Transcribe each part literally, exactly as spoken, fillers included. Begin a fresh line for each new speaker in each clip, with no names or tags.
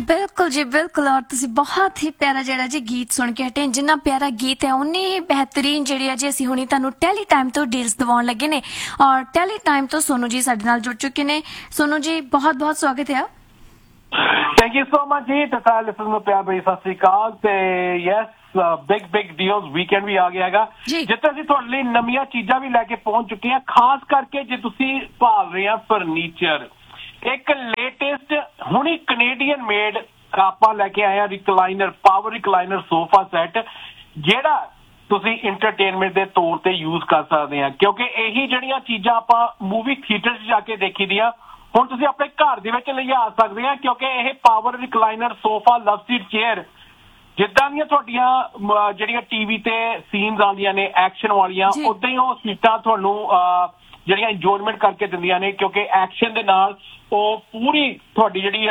बिल्कुल जी बिल्कुल। और तुसी बहुत ही प्यारा जिहड़ा जी गीत सुन के हटे, जिन्ना प्यारा गीत है उन्नी ही बेहतरीन जिहड़ी है जी असीं हुणी तुहानूं टैली टाइम तो डील्स दिवाउण लगे ने। और टैली टाइम तो सोनू जी साडे नाल जुड़ चुके ने। सोनू जी बहुत बहुत स्वागत है।
थैंक यू सो मच जी। तो सारे लिसनर्स ਨੂੰ ਪਿਆਰ ਭਰੀ ਸਤਿ ਸ੍ਰੀ ਅਕਾਲ ਤੇ yes big big deals weekend ਵੀ ਆ ਗਿਆ ਹੈਗਾ ਜਿੱਥੇ ਅਸੀਂ ਤੁਹਾਡੇ ਲਈ ਨਵੀਆਂ ਚੀਜ਼ਾਂ ਵੀ ਲੈ ਕੇ ਪਹੁੰਚ ਚੁੱਕੇ ਹਾਂ, ਖਾਸ ਕਰਕੇ ਜੇ ਤੁਸੀਂ ਭਾਲ ਰਹੇ ਆ ਫਰਨੀਚਰ। ਇੱਕ ਲੇਟੈਸਟ ਹੁਣੀ ਕੈਨੇਡੀਅਨ ਮੇਡ ਆਪਾਂ ਲੈ ਕੇ ਆਏ ਆ recliner power recliner sofa set, ਜਿਹੜਾ ਤੁਸੀਂ ਇੰਟਰਟੇਨਮੈਂਟ ਦੇ ਤੌਰ ਤੇ ਯੂਜ਼ ਕਰ ਸਕਦੇ ਆ, ਕਿਉਂਕਿ ਇਹੀ ਜਿਹੜੀਆਂ ਚੀਜ਼ਾਂ ਆਪਾਂ ਮੂਵੀ ਥੀਏਟਰ 'ਚ ਜਾ ਕੇ ਦੇਖੀ ਦੀਆਂ ਹੁਣ ਤੁਸੀਂ ਆਪਣੇ ਘਰ ਦੇ ਵਿੱਚ ਲਿਜਾ ਸਕਦੇ ਆ, ਕਿਉਂਕਿ ਇਹ ਪਾਵਰ ਰਿਕਲਾਈਨਰ ਸੋਫਾ ਲਵ ਸੀਟ ਚੇਅਰ ਜਿੱਦਾਂ ਦੀਆਂ ਤੁਹਾਡੀਆਂ ਜਿਹੜੀਆਂ ਟੀਵੀ ਤੇ ਸੀਨਸ ਆਉਂਦੀਆਂ ਨੇ ਐਕਸ਼ਨ ਵਾਲੀਆਂ, ਉਦਾਂ ਹੀ ਉਹ ਸੀਟਾਂ ਤੁਹਾਨੂੰ ਜਿਹੜੀਆਂ ਇੰਜੋਇਮੈਂਟ ਕਰਕੇ ਦਿੰਦੀਆਂ ਨੇ, ਕਿਉਂਕਿ ਐਕਸ਼ਨ ਦੇ ਨਾਲ ਉਹ ਪੂਰੀ ਤੁਹਾਡੀ ਜਿਹੜੀ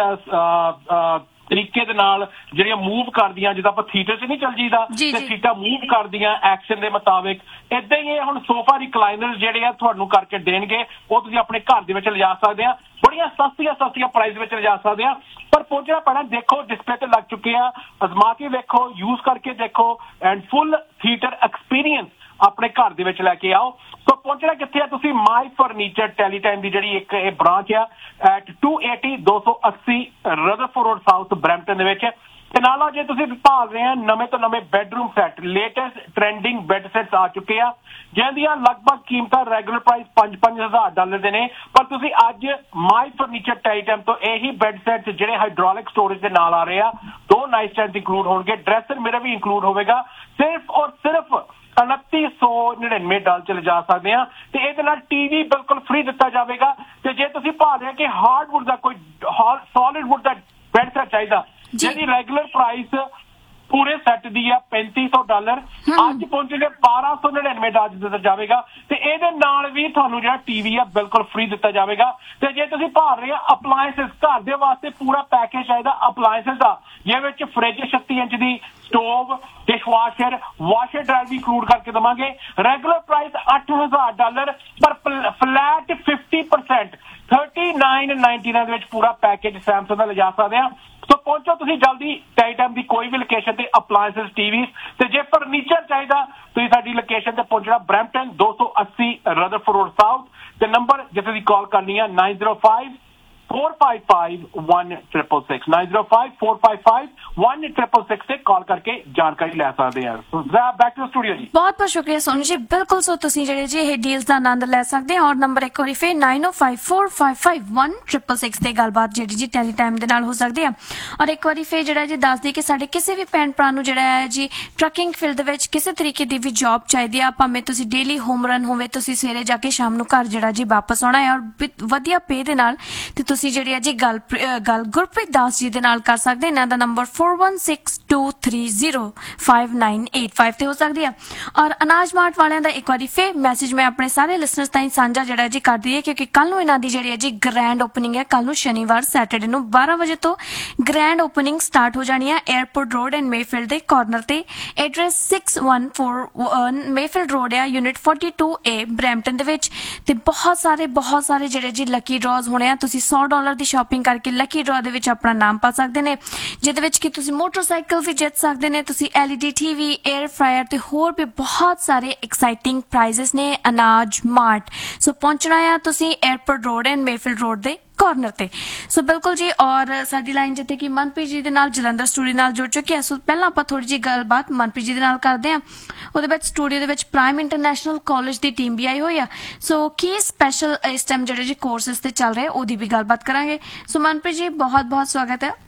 ਤਰੀਕੇ ਦੇ ਨਾਲ ਜਿਹੜੀਆਂ ਮੂਵ ਕਰਦੀਆਂ, ਜਿੱਦਾਂ ਆਪਾਂ ਥੀਏਟਰ 'ਚ ਨਹੀਂ ਚੱਲ ਜੀਦਾ ਤੇ ਸੀਟਾਂ ਮੂਵ ਕਰਦੀਆਂ ਐਕਸ਼ਨ ਦੇ ਮੁਤਾਬਿਕ, ਏਦਾਂ ਹੀ ਇਹ ਹੁਣ ਸੋਫਾ ਰਿਕਲਾਈਨਰ ਜਿਹੜੇ ਆ ਤੁਹਾਨੂੰ ਕਰਕੇ ਦੇਣਗੇ। ਉਹ ਤੁਸੀਂ ਆਪਣੇ ਘਰ ਦੇ ਵਿੱਚ ਲਿਜਾ ਸਕਦੇ ਆ, ਬੜੀਆਂ ਸਸਤੀਆਂ ਸਸਤੀਆਂ ਪ੍ਰਾਈਸ ਵਿੱਚ ਲਿਜਾ ਸਕਦੇ ਆ। ਪਰ ਪਹੁੰਚਣਾ ਪੈਣਾ, ਦੇਖੋ ਡਿਸਪਲੇ ਤੇ ਲੱਗ ਚੁੱਕੇ ਆ, ਅਜ਼ਮਾ ਕੇ ਵੇਖੋ, ਯੂਜ਼ ਕਰਕੇ ਦੇਖੋ ਐਂਡ ਫੁੱਲ ਥੀਏਟਰ ਐਕਸਪੀਰੀਅੰਸ ਆਪਣੇ ਘਰ ਦੇ ਵਿੱਚ ਲੈ ਕੇ ਆਓ। ਸੋ ਪਹੁੰਚਣਾ ਕਿੱਥੇ ਆ ਤੁਸੀਂ? ਮਾਈ ਫਰਨੀਚਰ ਟੈਲੀ ਟਾਈਮ ਦੀ ਜਿਹੜੀ ਇੱਕ ਇਹ ਬ੍ਰਾਂਚ ਆ ਐਟ ਟੂ ਏਟੀ ਦੋ ਸੌ ਅੱਸੀ ਰਦਰਫੋਰਡ ਰੋਡ ਸਾਊਥ ਬਰੈਂਪਟਨ ਦੇ ਵਿੱਚ। ਤੇ ਨਾਲ ਜੇ ਤੁਸੀਂ ਭਾਲ ਰਹੇ ਆ ਨਵੇਂ ਤੋਂ ਨਵੇਂ bedroom set, latest trending bed ਸੈੱਟਸ ਆ ਚੁੱਕੇ ਆ, ਜਿਹਨਾਂ ਦੀਆਂ ਲਗਭਗ ਕੀਮਤਾਂ ਰੈਗੂਲਰ ਪ੍ਰਾਈਸ ਪੰਜ ਪੰਜ ਹਜ਼ਾਰ ਡਾਲਰ ਦੇ ਨੇ। ਪਰ ਤੁਸੀਂ ਅੱਜ ਮਾਈ ਫਰਨੀਚਰ ਟੈਲੀ ਟਾਈਮ ਤੋਂ ਇਹੀ ਬੈੱਡ ਸੈੱਟ ਜਿਹੜੇ ਹਾਈਡ੍ਰੋਲਿਕ ਸਟੋਰੇਜ ਦੇ ਨਾਲ ਆ ਰਹੇ ਆ, ਦੋ ਨਾਈਟ ਸਟੈਂਡ ਇੰਕਲੂਡ ਹੋਣਗੇ, ਡਰੈਸਰ ਮਿਰਰ ਵੀ ਇੰਕਲੂਡ ਹੋਵੇਗਾ, ਸਿਰਫ ਔਰ ਸਿਰਫ ਉਨੱਤੀ ਸੌ ਨੜਿਨਵੇਂ ਡਾਲਰ ਚ ਲਿਜਾ ਸਕਦੇ ਆ। ਤੇ ਇਹਦੇ ਨਾਲ ਟੀਵੀ ਬਿਲਕੁਲ ਫ੍ਰੀ ਦਿੱਤਾ ਜਾਵੇਗਾ। ਤੇ ਜੇ ਤੁਸੀਂ ਭਾਲ ਰਹੇ ਕਿ ਹਾਰਡਵੁੱਡ ਦਾ ਕੋਈ ਸੋਲਿਡ ਵੁੱਡ ਦਾ ਬੈੱਡ ਸੈੱਟ ਚਾਹੀਦਾ, ਜਿਹਦੀ ਰੈਗੂਲਰ ਪ੍ਰਾਈਸ ਪੂਰੇ ਸੈੱਟ ਦੀ ਆ ਪੈਂਤੀ ਸੌ ਡਾਲਰ, ਅੱਜ ਪਹੁੰਚੇਗੇ ਬਾਰਾਂ ਸੌ ਨੜਿਨਵੇਂ ਡਾਲਰ ਦਿੱਤਾ ਜਾਵੇਗਾ। ਤੇ ਇਹਦੇ ਨਾਲ ਵੀ ਤੁਹਾਨੂੰ ਜਿਹੜਾ ਟੀਵੀ ਆ ਬਿਲਕੁਲ ਫ੍ਰੀ ਦਿੱਤਾ ਜਾਵੇਗਾ। ਤੇ ਜੇ ਤੁਸੀਂ ਭਾਲ ਰਹੇ ਆ ਅਪਲਾਇੰਸਿਸ, ਘਰ ਦੇ ਵਾਸਤੇ ਪੂਰਾ ਪੈਕੇਜ ਚਾਹੀਦਾ ਅਪਲਾਇੰਸਿਸ ਦਾ, ਜਿਹਦੇ ਵਿੱਚ ਫਰਿੱਜ ਛੱਤੀ ਇੰਚ ਦੀ, ਸਟੋਵ, ਡਿਸ਼ਵਾਸ਼ਰ, ਵਾਸ਼ਰ ਡਰਾਇਰ ਵੀ ਇੰਕਲੂਡ ਕਰਕੇ ਦੇਵਾਂਗੇ। ਰੈਗੂਲਰ ਪ੍ਰਾਈਸ ਅੱਠ ਹਜ਼ਾਰ ਡਾਲਰ, ਪਰ flat fifty percent thirty nine ninety nine ਦੇ ਵਿੱਚ ਪੂਰਾ ਪੈਕੇਜ ਸੈਮਸੰਗ ਦਾ ਲਿਜਾ ਸਕਦੇ ਆ। ਸੋ ਪਹੁੰਚੋ ਤੁਸੀਂ ਜਲਦੀ ਟਾਈ ਟਾਈਮ ਦੀ ਕੋਈ ਵੀ ਲੋਕੇਸ਼ਨ ਤੇ ਅਪਲਾਇੰਸਿਸ ਟੀਵੀ। ਤੇ ਜੇ ਫਰਨੀਚਰ ਚਾਹੀਦਾ ਤੁਸੀਂ ਸਾਡੀ ਲੋਕੇਸ਼ਨ ਤੇ ਪਹੁੰਚਣਾ ਬਰੈਂਪਟਨ ਦੋ ਸੌ ਅੱਸੀ ਰਦਰਫੋਰਡ ਰੋਡ ਸਾਊਥ। ਤੇ ਨੰਬਰ ਜਿੱਥੇ ਦੀ ਕਾਲ ਕਰਨੀ ਆ nine zero five four five five one triple six nine zero five four five five one triple six से कॉल करके जानकारी ले सकते हैं। सो बैक टू स्टूडियो जी।
बहुत बहुत शुक्रिया सोनू जी। बिल्कुल सो तुसी जेडे जी ये डील्स दा आनंद ले सकते हैं। और नंबर एक बार फिर नाइन ओ five four five five one triple six ते गलबात जेडी जी टैली टाइम दे नाल हो सकदी है। और एक बार फिर जेड़ा जी दस दी कि साडे किसी भी भैन भरा नूं जेड़ा है जी ट्रकिंग फील्ड दे विच किसी तरीके दी भी जॉब चाहिदी आ, भावें तुसी डेली होम रन होवे, तुसी सवेरे जाके शाम नूं घर जेड़ा जी वापस आउणा है और वधिया पे दे नाल ते तुसी जेड़ी है जी गल गल गुरप्रीत दास जी दे नाल कर सकते। इन्हां दा number four one six to three zero five nine eight five ते हो सकदी है। और अनाज मार्ट वालियां दा एक बारी फिर मैसेज मैं अपने सारे लिसनर्स ताईं साझा जेड़ा जी कर दी है, क्योंकि कल नूं इन्हां दी जेड़ी है जी ग्रैंड ओपनिंग है। कल नूं शनिवार सैटरडे नूं बारह बजे तो ग्रैंड ओपनिंग स्टार्ट हो जानी है airport road and Mayfield they corner ते। Address six one four Mayfield road है, यूनिट फोर्टी टू ए ब्रैम्पटन दे विच। ते बहुत सारे बहुत सारे जेड़े जी लकी ड्रॉज होने आ। तुसीं सौ डॉलर दी शॉपिंग करके लकी ड्रॉ दे विच अपना नाम पा सकते हैं, जिहदे विच कि तुसीं मोटरसाइकिल भी जित सकते हैं, तुसीं एलईडी टीवी, एयर फ्रायर ते होर भी बहुत सारे एक्साइटिंग प्राइजेस ने अनाज मार्ट। सो पहुंचना है तुसीं airport road and Mayfield road they corner ते। सो बिल्कुल जी। और साडी लाइन जिथे कि मनप्रीत जी दे नाल जलंधर स्टूडियो नाल जुड़ चुके हैं। सो पहला आपां थोड़ी जी गलबात मनप्रीत जी दे नाल करदे हां। ਉਹਦੇ ਵਿੱਚ ਸਟੂਡੀਓ ਦੇ ਵਿੱਚ ਪ੍ਰਾਈਮ ਇੰਟਰਨੈਸ਼ਨਲ ਕਾਲਜ ਦੀ ਟੀਮ ਵੀ ਆਈ ਹੋਈ ਆ। ਸੋ ਕੀ ਸਪੈਸ਼ਲ ਇਸ ਟਾਈਮ ਜਿਹੜੇ ਜੀ ਕੋਰਸਿਸ ਤੇ ਚੱਲ ਰਹੇ ਉਹਦੀ ਵੀ ਗੱਲਬਾਤ ਕਰਾਂਗੇ। ਸੋ ਮਨਪ੍ਰੀਤ ਜੀ ਬਹੁਤ ਬਹੁਤ ਸਵਾਗਤ ਹੈ।